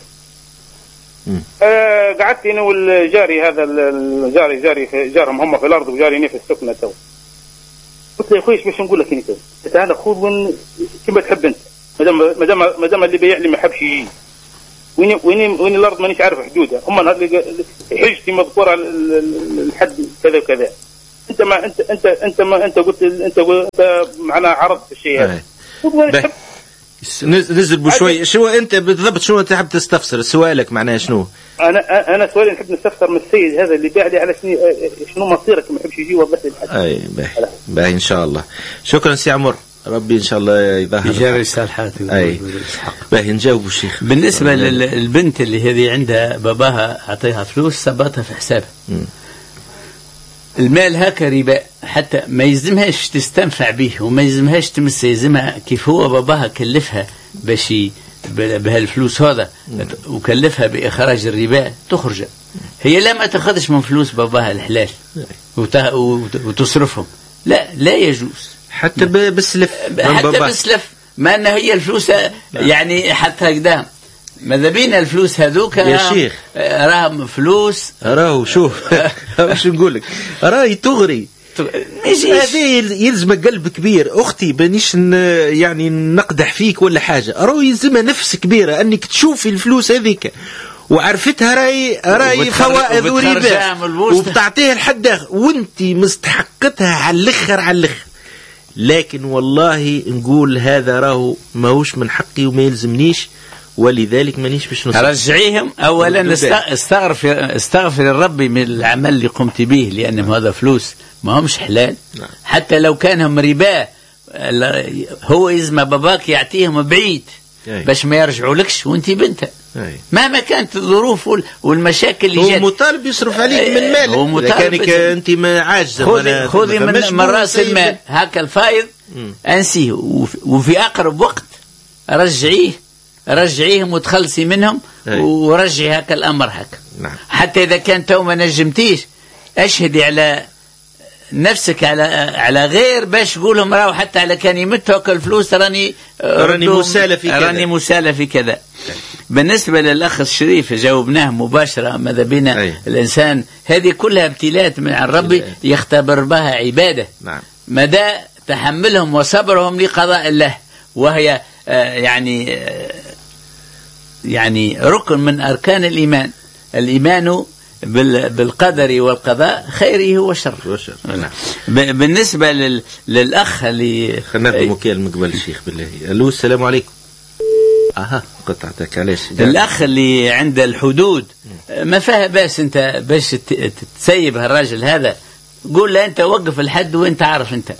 آه قعدت انا والجاري هذا الجاري جاري جارهم هم في الارض وجاري في السكنه تو. قلت له يا اخوي ايش باش نقول لك انت تعال خذ وين كيما تحب انت ما دام ما دام ما دام اللي بيع لي ما حبش يجي. وين وين وين الارض مانيش عارف حدودها. هم نهار حجتي مذكوره الحد كذا وكذا. انت ما انت انت انت ما انت قلت انت انت معناها عرضت الشيء هذا. نزل بشوي شو انت بالضبط شنو تحب تستفسر سؤالك معناها شنو؟ انا انا سؤالي نحب نستفسر من السيد هذا اللي باع لي على شنو شنو مصيرك ما يحبش يجي وضح لي الحد. اي باهي باهي ان شاء الله. شكرا سي عمر ربي ان شاء الله يظهر يجاري صالحات. اي باهي نجاوب الشيخ. بالنسبه للبنت اللي هذه عندها باباها اعطيها فلوس صبتها في حسابها. المال هكا ربا حتى ما يلزمهاش تستنفع به وما يلزمهاش تمس. يلزمها كيف هو باباها كلفها باش بهالفلوس هذا وكلفها باخراج الربا تخرج. هي لا ما تاخذش من فلوس باباها الحلال وتصرفهم. لا لا يجوز حتى بسلف حتى بسلف ما أن هي الفلوس يعني حتى قدام ماذا بينا الفلوس هذوك يا شيخ راهم فلوس راهو شوف واش نقول لك راهي تغري هذه يلزمك قلب كبير. اختي بنيش يعني نقدح فيك ولا حاجه راهو يلزمها نفس كبيره انك تشوفي الفلوس هذيك وعرفتها راي راي فوائد وربا وبتعطيها لحد اخر وانت مستحقتها على الاخر على الاخر. لكن والله نقول هذا راهو ماهوش من حقي وما يلزمنيش ولذلك مانيش باش نصرف. رجعيهم اولا استغفر استغفر الرب من العمل اللي قمت به لانهم هذا فلوس ما همش حلال. حتى لو كانهم ربا هو يزم باباك يعطيهم بعيد باش ما يرجعوا لكش وانت بنته مهما كانت الظروف والمشاكل اللي جات. هو مطالب يصرف عليك من مالك كانك انت ما عاجزه. خذي من, من راس المال هكا الفائض انسيه وفي اقرب وقت رجعيه رجعيهم وتخلصي منهم ورجعي هكا الامر هكا. نعم. حتى اذا كان تو ما نجمتيش اشهدي على نفسك على على غير باش تقولهم راهو حتى على كان يمتوا هكا الفلوس راني راني مسالة في كذا راني مسالة في كذا. بالنسبة للأخ الشريف جاوبناه مباشرة ماذا بينا أي. الإنسان هذه كلها ابتلاءات من عند ربي يختبر بها عبادة. نعم. مدى تحملهم وصبرهم لقضاء الله وهي آه يعني آه يعني ركن من أركان الإيمان. الإيمان بالقدر والقضاء خيره وشره. نعم. بالنسبة لل... للأخ اللي خلينا ناخذ مكالمة قبل الشيخ بالله. الو السلام عليكم. اها قطعتك علاش الاخ اللي عند الحدود ما فيها باس انت باش تسيب هالراجل هذا، قول له انت وقف الحد وانت عارف انت،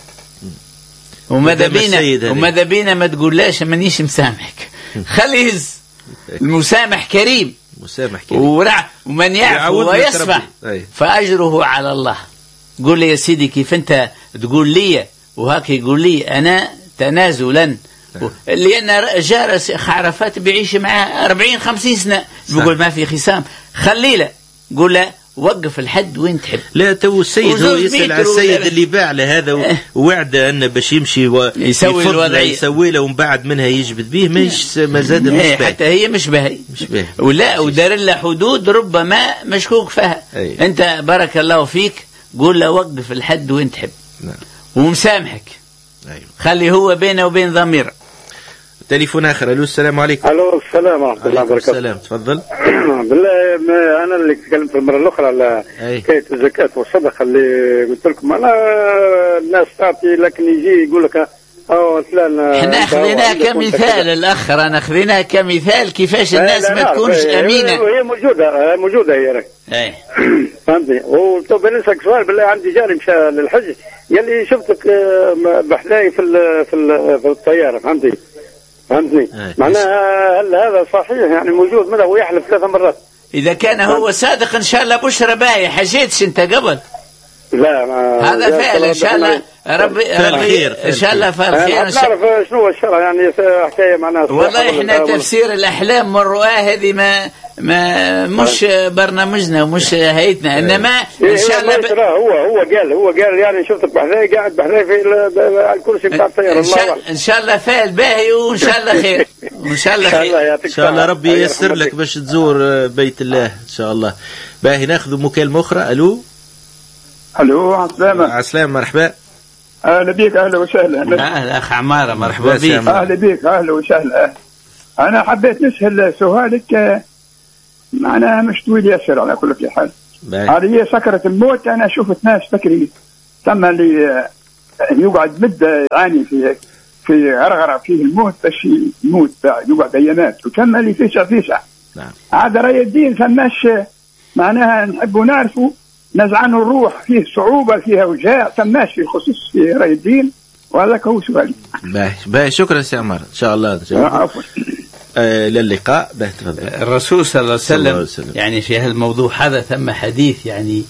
وماذا بينا وماذا بينا ما تقوللاش مانيش مسامحك، خلي يهز. المسامح كريم، مسامح كريم ورع ومن يعفو ويصفح فأجره على الله. قول لي يا سيدي كيف انت تقول لي وهاك يقول لي انا تنازلا، لان جارس عرفات بيعيش معاه أربعين خمسين سنه، بيقول ما في خصام، خلي له قول له وقف الحد وين تحب. لا تو السيد هو يسأل على السيد اللي باع له هذا ووعده انه باش يمشي ويسوي الوضعيه يسوي له ومن بعد منها يجبد به، مش ما زاد مش باهي، حتى هي مش باهي مش باهي ولا ودار له حدود ربما مشكوك فيها. أي. انت بارك الله فيك قول له وقف الحد وين تحب. نعم. ومسامحك. أيوه. خلي هو بينه وبين ضمير. تليفون اخر. الو السلام عليكم. الو السلام ورحمه الله وبركاته. السلام تفضل. بالله انا اللي تكلمت المره الاخرى على حكايه الزكاه والصدقه اللي قلت لكم، انا الناس تعطي لكن يجي يقول لك اه فلان احنا اخذناه كمثال الاخ، انا اخذناه كمثال كيفاش الناس ما تكونش امينه. هي موجوده موجوده هي راك اي فهمتني. وطب نسالك سؤال بالله، عندي جاري مشى للحج يلي شفتك بحذاي في في في الطياره فهمتني فهمتني معناها هل هذا صحيح يعني موجود منه ويحلف ثلاث مرات؟ اذا كان هو صادق ان شاء الله بشرى باهي. حجيتش انت قبل؟ لا ما هذا فعل ان شاء الله ربي ربي ان شاء الله فعل خير. نعرف شنو الشرع يعني حكايه معناها والله احنا تفسير الاحلام والرؤى هذه ما ما مش برنامجنا ومش هيئتنا، انما ان شاء الله ب... هو هو قال هو قال يعني شفتك بحذاي قاعد بحذاي في الكرسي بتاع الطياره. ان شاء ان شاء الله فعل باهي وان شاء الله خير وان شاء الله خير ان شاء الله ربي ييسر لك باش تزور بيت الله ان شاء الله. باهي ناخذ مكالمه اخرى. الو الو عسلامة. عسلامة مرحبا. اهلا بك اهلا وسهلا. اهلا اخ عمارة مرحبا بك. اهلا بك اهلا وسهلا. انا حبيت نسال سؤالك معناها مش طويل ياسر على كل حال. هذه هي سكرة الموت. انا شفت ناس فكري ثم اللي يقعد مدة يعاني في في غرغرة فيه الموت باش يموت بعد يقعد ايامات، وثم اللي فيسع فيسع. نعم. هذا راي الدين فماش معناها نحبوا نعرفوا نزعان الروح فيه صعوبة فيها وجاع تماش في خصوص في رأي الدين. وهذا هو سؤالي. باهي باهي شكرا سي عمار ان شاء الله. عفوا. آه للقاء. باهي تفضل. الرسول صلى الله عليه وسلم, وسلم يعني في هذا الموضوع هذا ثم حديث يعني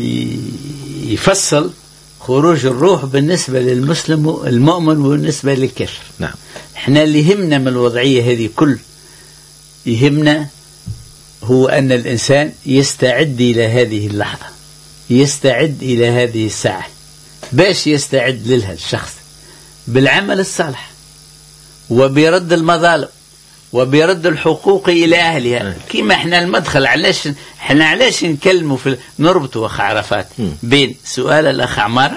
يفصل خروج الروح بالنسبة للمسلم المؤمن وبالنسبة للكافر. نعم. احنا اللي يهمنا من الوضعية هذه كل يهمنا هو أن الإنسان يستعد إلى هذه اللحظة، يستعد إلى هذه الساعة. باش يستعد لها الشخص بالعمل الصالح وبرد المظالم وبرد الحقوق إلى أهلها. كما احنا المدخل علاش احنا علاش نكلموا في نربطوا أخ عرفات بين سؤال الأخ عمار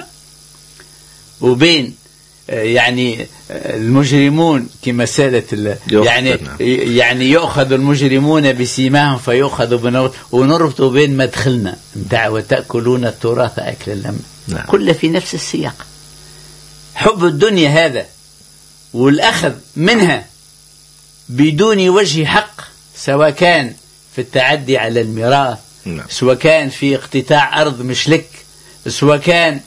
وبين يعني المجرمون كمسألة يعني يعني يؤخذ المجرمون بسيماهم فيؤخذ بنور، ونربط بين مدخلنا متاع وتأكلون التراث أكلا لما. نعم. كل في نفس السياق. حب الدنيا هذا والأخذ منها بدون وجه حق، سواء كان في التعدي على الميراث، نعم. سواء كان في اقتطاع أرض مش لك، سواء كان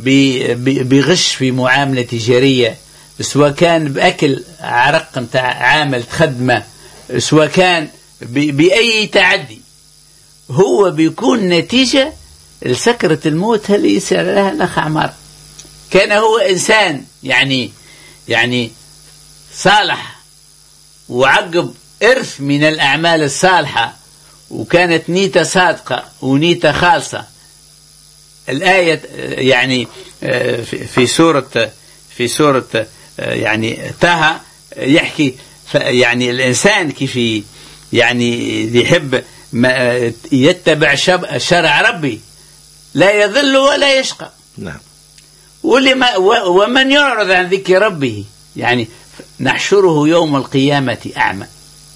بغش في معاملة تجارية، سواء كان بأكل عرق متاع عامل خدمة، سواء كان بأي تعدي، هو بيكون نتيجة لسكرة الموت اللي يسأل لها الأخ عمار. كان هو إنسان يعني يعني صالح وعقب إرث من الأعمال الصالحة، وكانت نيته صادقة ونيته خالصة. الآية يعني في سورة في سورة يعني طه يحكي يعني الإنسان كيف يعني يحب ما يتبع شرع ربي لا يضل ولا يشقى. نعم. واللي ما ومن يعرض عن ذكر ربه يعني نحشره يوم القيامة أعمى.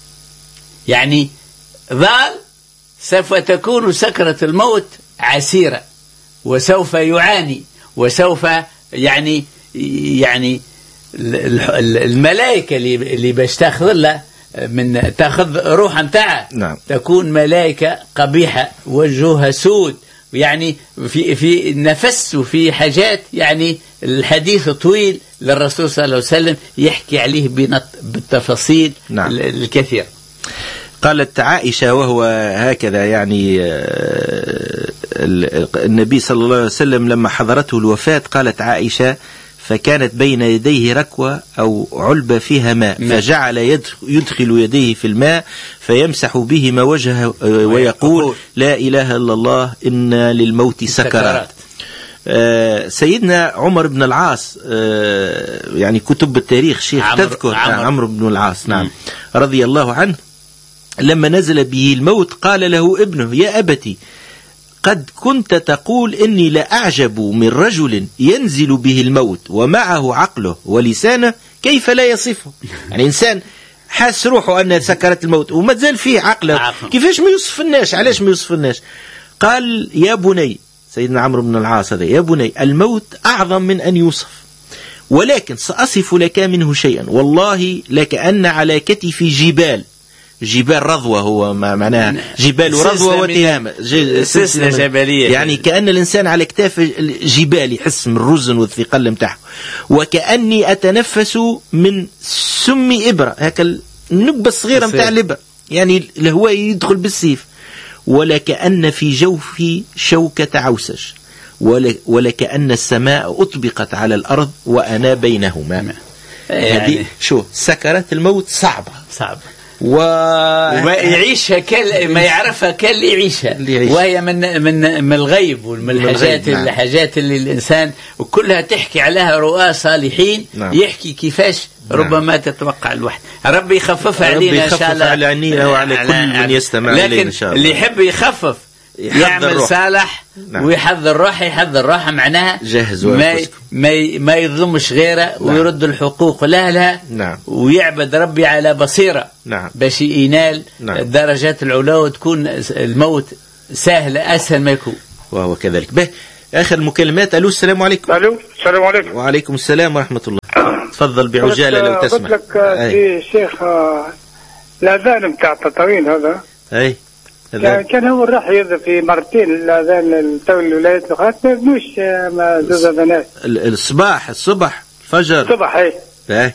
يعني ضال سوف تكون سكرة الموت عسيرة، وسوف يعاني، وسوف يعني يعني الملائكة اللي باش تاخذ له من تأخذ روح نتاعها نعم. تكون ملائكة قبيحة وجهها سود، يعني في في نفس وفي حاجات، يعني الحديث طويل للرسول صلى الله عليه وسلم يحكي عليه بالتفاصيل نعم. الكثير. قالت عائشة وهو هكذا، يعني النبي صلى الله عليه وسلم لما حضرته الوفاة قالت عائشة فكانت بين يديه ركوة أو علبة فيها ماء فجعل يدخل يديه في الماء فيمسح بهما وجهه ويقول لا إله إلا الله إن للموت سكرات. آه سيدنا عمر بن العاص، آه يعني كتب التاريخ شيخ عمر تذكر عمر, عمر بن العاص نعم رضي الله عنه، لما نزل به الموت قال له ابنه يا أبتي قد كنت تقول إني لأعجب من رجل ينزل به الموت ومعه عقله ولسانه كيف لا يصفه. يعني إنسان حاس روحه أن سكرت الموت وما زال فيه عقله، كيفاش ما يوصفناش؟ علاش ما يوصفناش؟ قال يا بني، سيدنا عمرو بن العاص هذا، يا بني الموت أعظم من أن يوصف، ولكن سأصف لك منه شيئا والله لكأن على كتفي جبال، جبال رضوة هو معناها جبال رضوة وتهامة، سلسلة جبلية، يعني كأن الإنسان على كتاف جبال يحس من الرزن والثقل متاعه، وكأني أتنفس من سم إبرة، هكا النكبة الصغيرة متاع الإبرة، يعني الهواء يدخل بالسيف، ولكأن في جوفي شوكة عوسج، ولكأن السماء أطبقت على الأرض وأنا بينهما. يعني شو سكرات الموت صعبة صعبة و... وما يعيشها كل ما يعرفها كل يعيشها، وهي من من من الغيب ومن الحاجات نعم. الحاجات اللي الإنسان وكلها تحكي عليها رؤى صالحين نعم. يحكي كيفاش نعم. ربما تتوقع الواحد. ربي يخففها علينا إن شاء الله، على علينا وعلى كل من يستمع إلينا إن شاء الله. اللي يحب يخفف يعمل روح. صالح نعم. ويحضر روحه، يحضر روحه معناها جهز ما ما ما يظلمش غيره نعم. ويرد الحقوق لها نعم. ويعبد ربي على بصيرة نعم. باش ينال نعم. الدرجات العلى وتكون الموت سهل أسهل ما يكون. وهو كذلك. به آخر المكالمات. ألو السلام عليكم. ألو السلام عليكم. وعليكم السلام ورحمة الله. تفضل بعجالة لو تسمح. قلت لك في شيخ الأذان بتاع التطاوين هذا أي كان, كان هو راح يذهب في مرتين الأذان التو الولايات الأخرى ما يبنوش ما زوز أذانات الصباح الصبح الفجر الصبح أي أي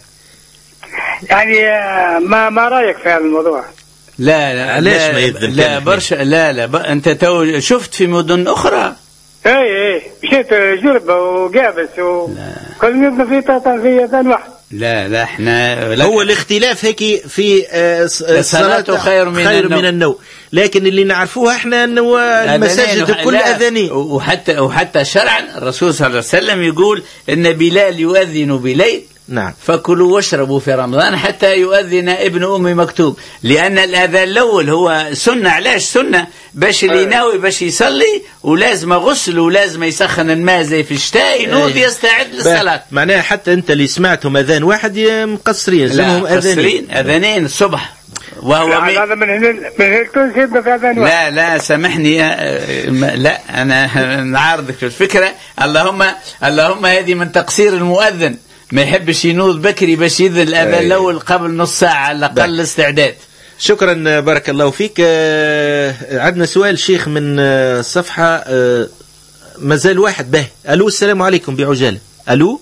يعني ما ما رأيك في هذا الموضوع؟ لا لا علاش ما يذهب؟ لا برشا لا لا ب... أنت تو شفت في مدن أخرى؟ اي اي مشيت جربة وقابس وكل يذهب في تطاوين في أذان واحد. لا لا احنا هو الاختلاف هيك في الصلاة خير من, خير النوم. من النوم، لكن اللي نعرفوها احنا انه المساجد كل اذانين، وحتى وحتى شرعا الرسول صلى الله عليه وسلم يقول ان بلال يؤذن بليل نعم فكلوا واشربوا في رمضان حتى يؤذن ابن أم مكتوم، لأن الأذان الأول هو سنة. علاش سنة؟ باش اللي ناوي باش يصلي ولازم غسل ولازم يسخن الماء زي في الشتاء ينوض يستعد للصلاة. معناها حتى أنت اللي سمعتهم أذان واحد مقصرين، لا مقصرين أذانين الصبح وهو هذا من هنا من هيك تنسيب في أذان واحد. لا لا سامحني لا أنا نعارضك في الفكرة. اللهم اللهم هذه من تقصير المؤذن، ما يحبش ينوض بكري باش يذن الأذان الأول قبل نص ساعة على الأقل استعداد. شكرا بارك الله فيك. عندنا سؤال شيخ من الصفحة مازال واحد به. ألو السلام عليكم بعجالة. ألو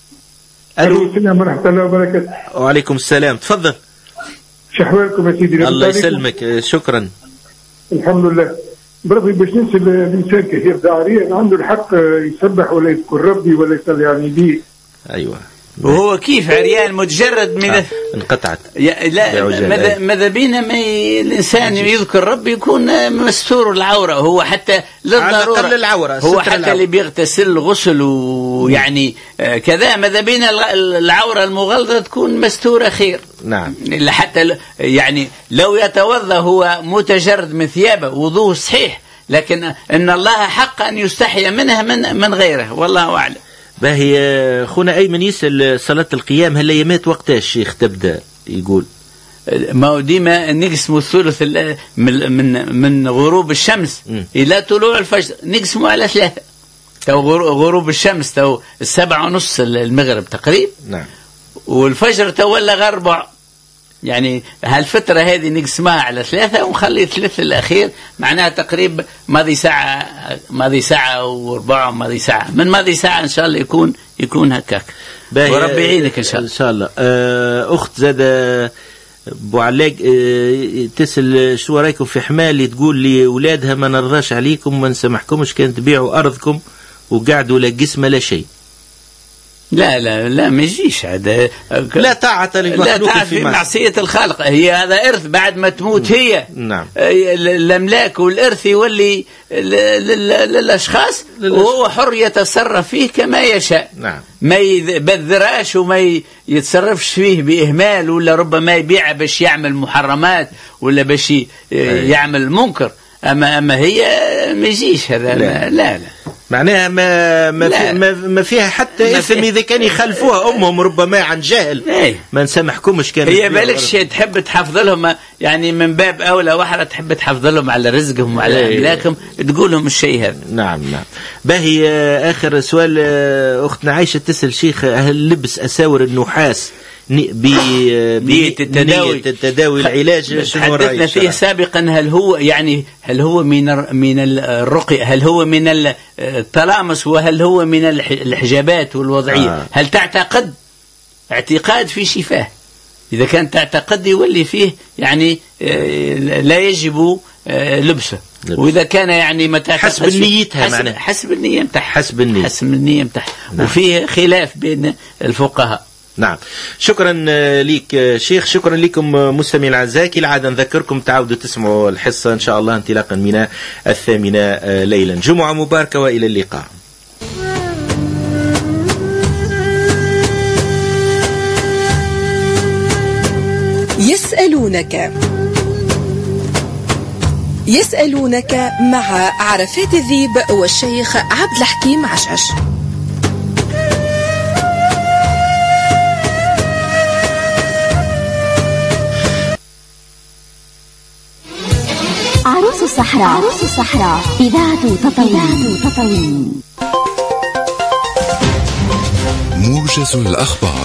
ألو السلام ورحمة الله وبركاته. وعليكم السلام تفضل. شحوالكم يا سيدي؟ الله يسلمك. شكرا. الحمد لله. برضي باش نسأل الإنسان كثير داعية عنده الحق يسبح ولا يذكر ربي ولا يصلي يعني بيه. أيوة. وهو كيف عريان متجرد من آه. انقطعت. لا ماذا ماذا بينا ما الانسان يذكر ربي يكون مستور العوره، هو حتى للضروره العورة. هو حتى العورة. اللي بيغتسل غسل ويعني آه كذا ماذا بينا العوره المغلظه تكون مستوره خير. نعم. حتى يعني لو يتوضا هو متجرد من ثيابه وضوء صحيح، لكن ان الله حق ان يستحي منها من من غيره والله اعلم. باهي خونا أيمن يسأل صلاة القيام هل يمات وقتها الشيخ تبدأ يقول؟ ما هو ديما نقسموا الثلث من من من غروب الشمس م. إلى طلوع الفجر نقسموا على ثلاثة. تو غروب الشمس تو السبعة ونص المغرب تقريبا. نعم. والفجر تو ولا غربع يعني هالفترة هذه نقسمها على ثلاثة ونخلي الثلث الأخير معناها تقريبا ماضي ساعة ماضي ساعة وربع ماضي ساعة من ماضي ساعة إن شاء الله يكون يكون هكاك وربي يعينك إن شاء الله. إن شاء الله. أخت زاد بو علاق تسأل شو رايكم في حمال تقول لي أولادها ما نرضاش عليكم ما نسمحكمش كان تبيعوا أرضكم وقعدوا لا قسمة لا شيء. لا لا لا ما يجيش هذا لا طاعة للمخلوق في معصية الخالق. هي هذا إرث بعد ما تموت هي. نعم. الأملاك والإرث يولي للأشخاص وهو حر يتصرف فيه كما يشاء. نعم. ما يبذراش وما يتصرفش فيه بإهمال ولا ربما يبيع باش يعمل محرمات ولا باش يعمل منكر. أما أما هي ما يجيش هذا. لا لا, لا. معناها ما ما, في ما, ما فيها حتى اسم إذا كان يخلفوها أمهم ربما عن جهل. ايه. ما نسامحكمش كان هي بالكش تحب تحفظ لهم يعني من باب أولى واحدة تحب تحفظ لهم على رزقهم وعلى ايه. أملاكهم تقول لهم الشيء هذا. نعم نعم. باهي آخر سؤال أختنا عايشة تسأل شيخ هل لبس أساور النحاس بنية التداوي التداوي العلاج تحدثنا فيه سابقا هل هو يعني هل هو من من الرقية هل هو من التلامس وهل هو من الحجابات والوضعية. آه. هل تعتقد اعتقاد في شفاه إذا كان تعتقد يولي فيه يعني لا يجب لبسه لبس. وإذا كان يعني متى حسب النيتها حسب, حسب النية متاعها حسب النية حسب النية متاعها. نعم. وفيه خلاف بين الفقهاء. نعم. شكرا ليك شيخ. شكرا لكم مستمعين الاعزاء. كالعاده نذكركم تعودوا تسمعوا الحصه ان شاء الله انطلاقا من الثامنه ليلا. جمعه مباركه والى اللقاء. يسألونك يسألونك مع عرفات الذيب والشيخ عبد الحكيم عشعش. عروس الصحراء عروس الصحراء إذاعة تطاوين تطاوين. موجز الأخبار.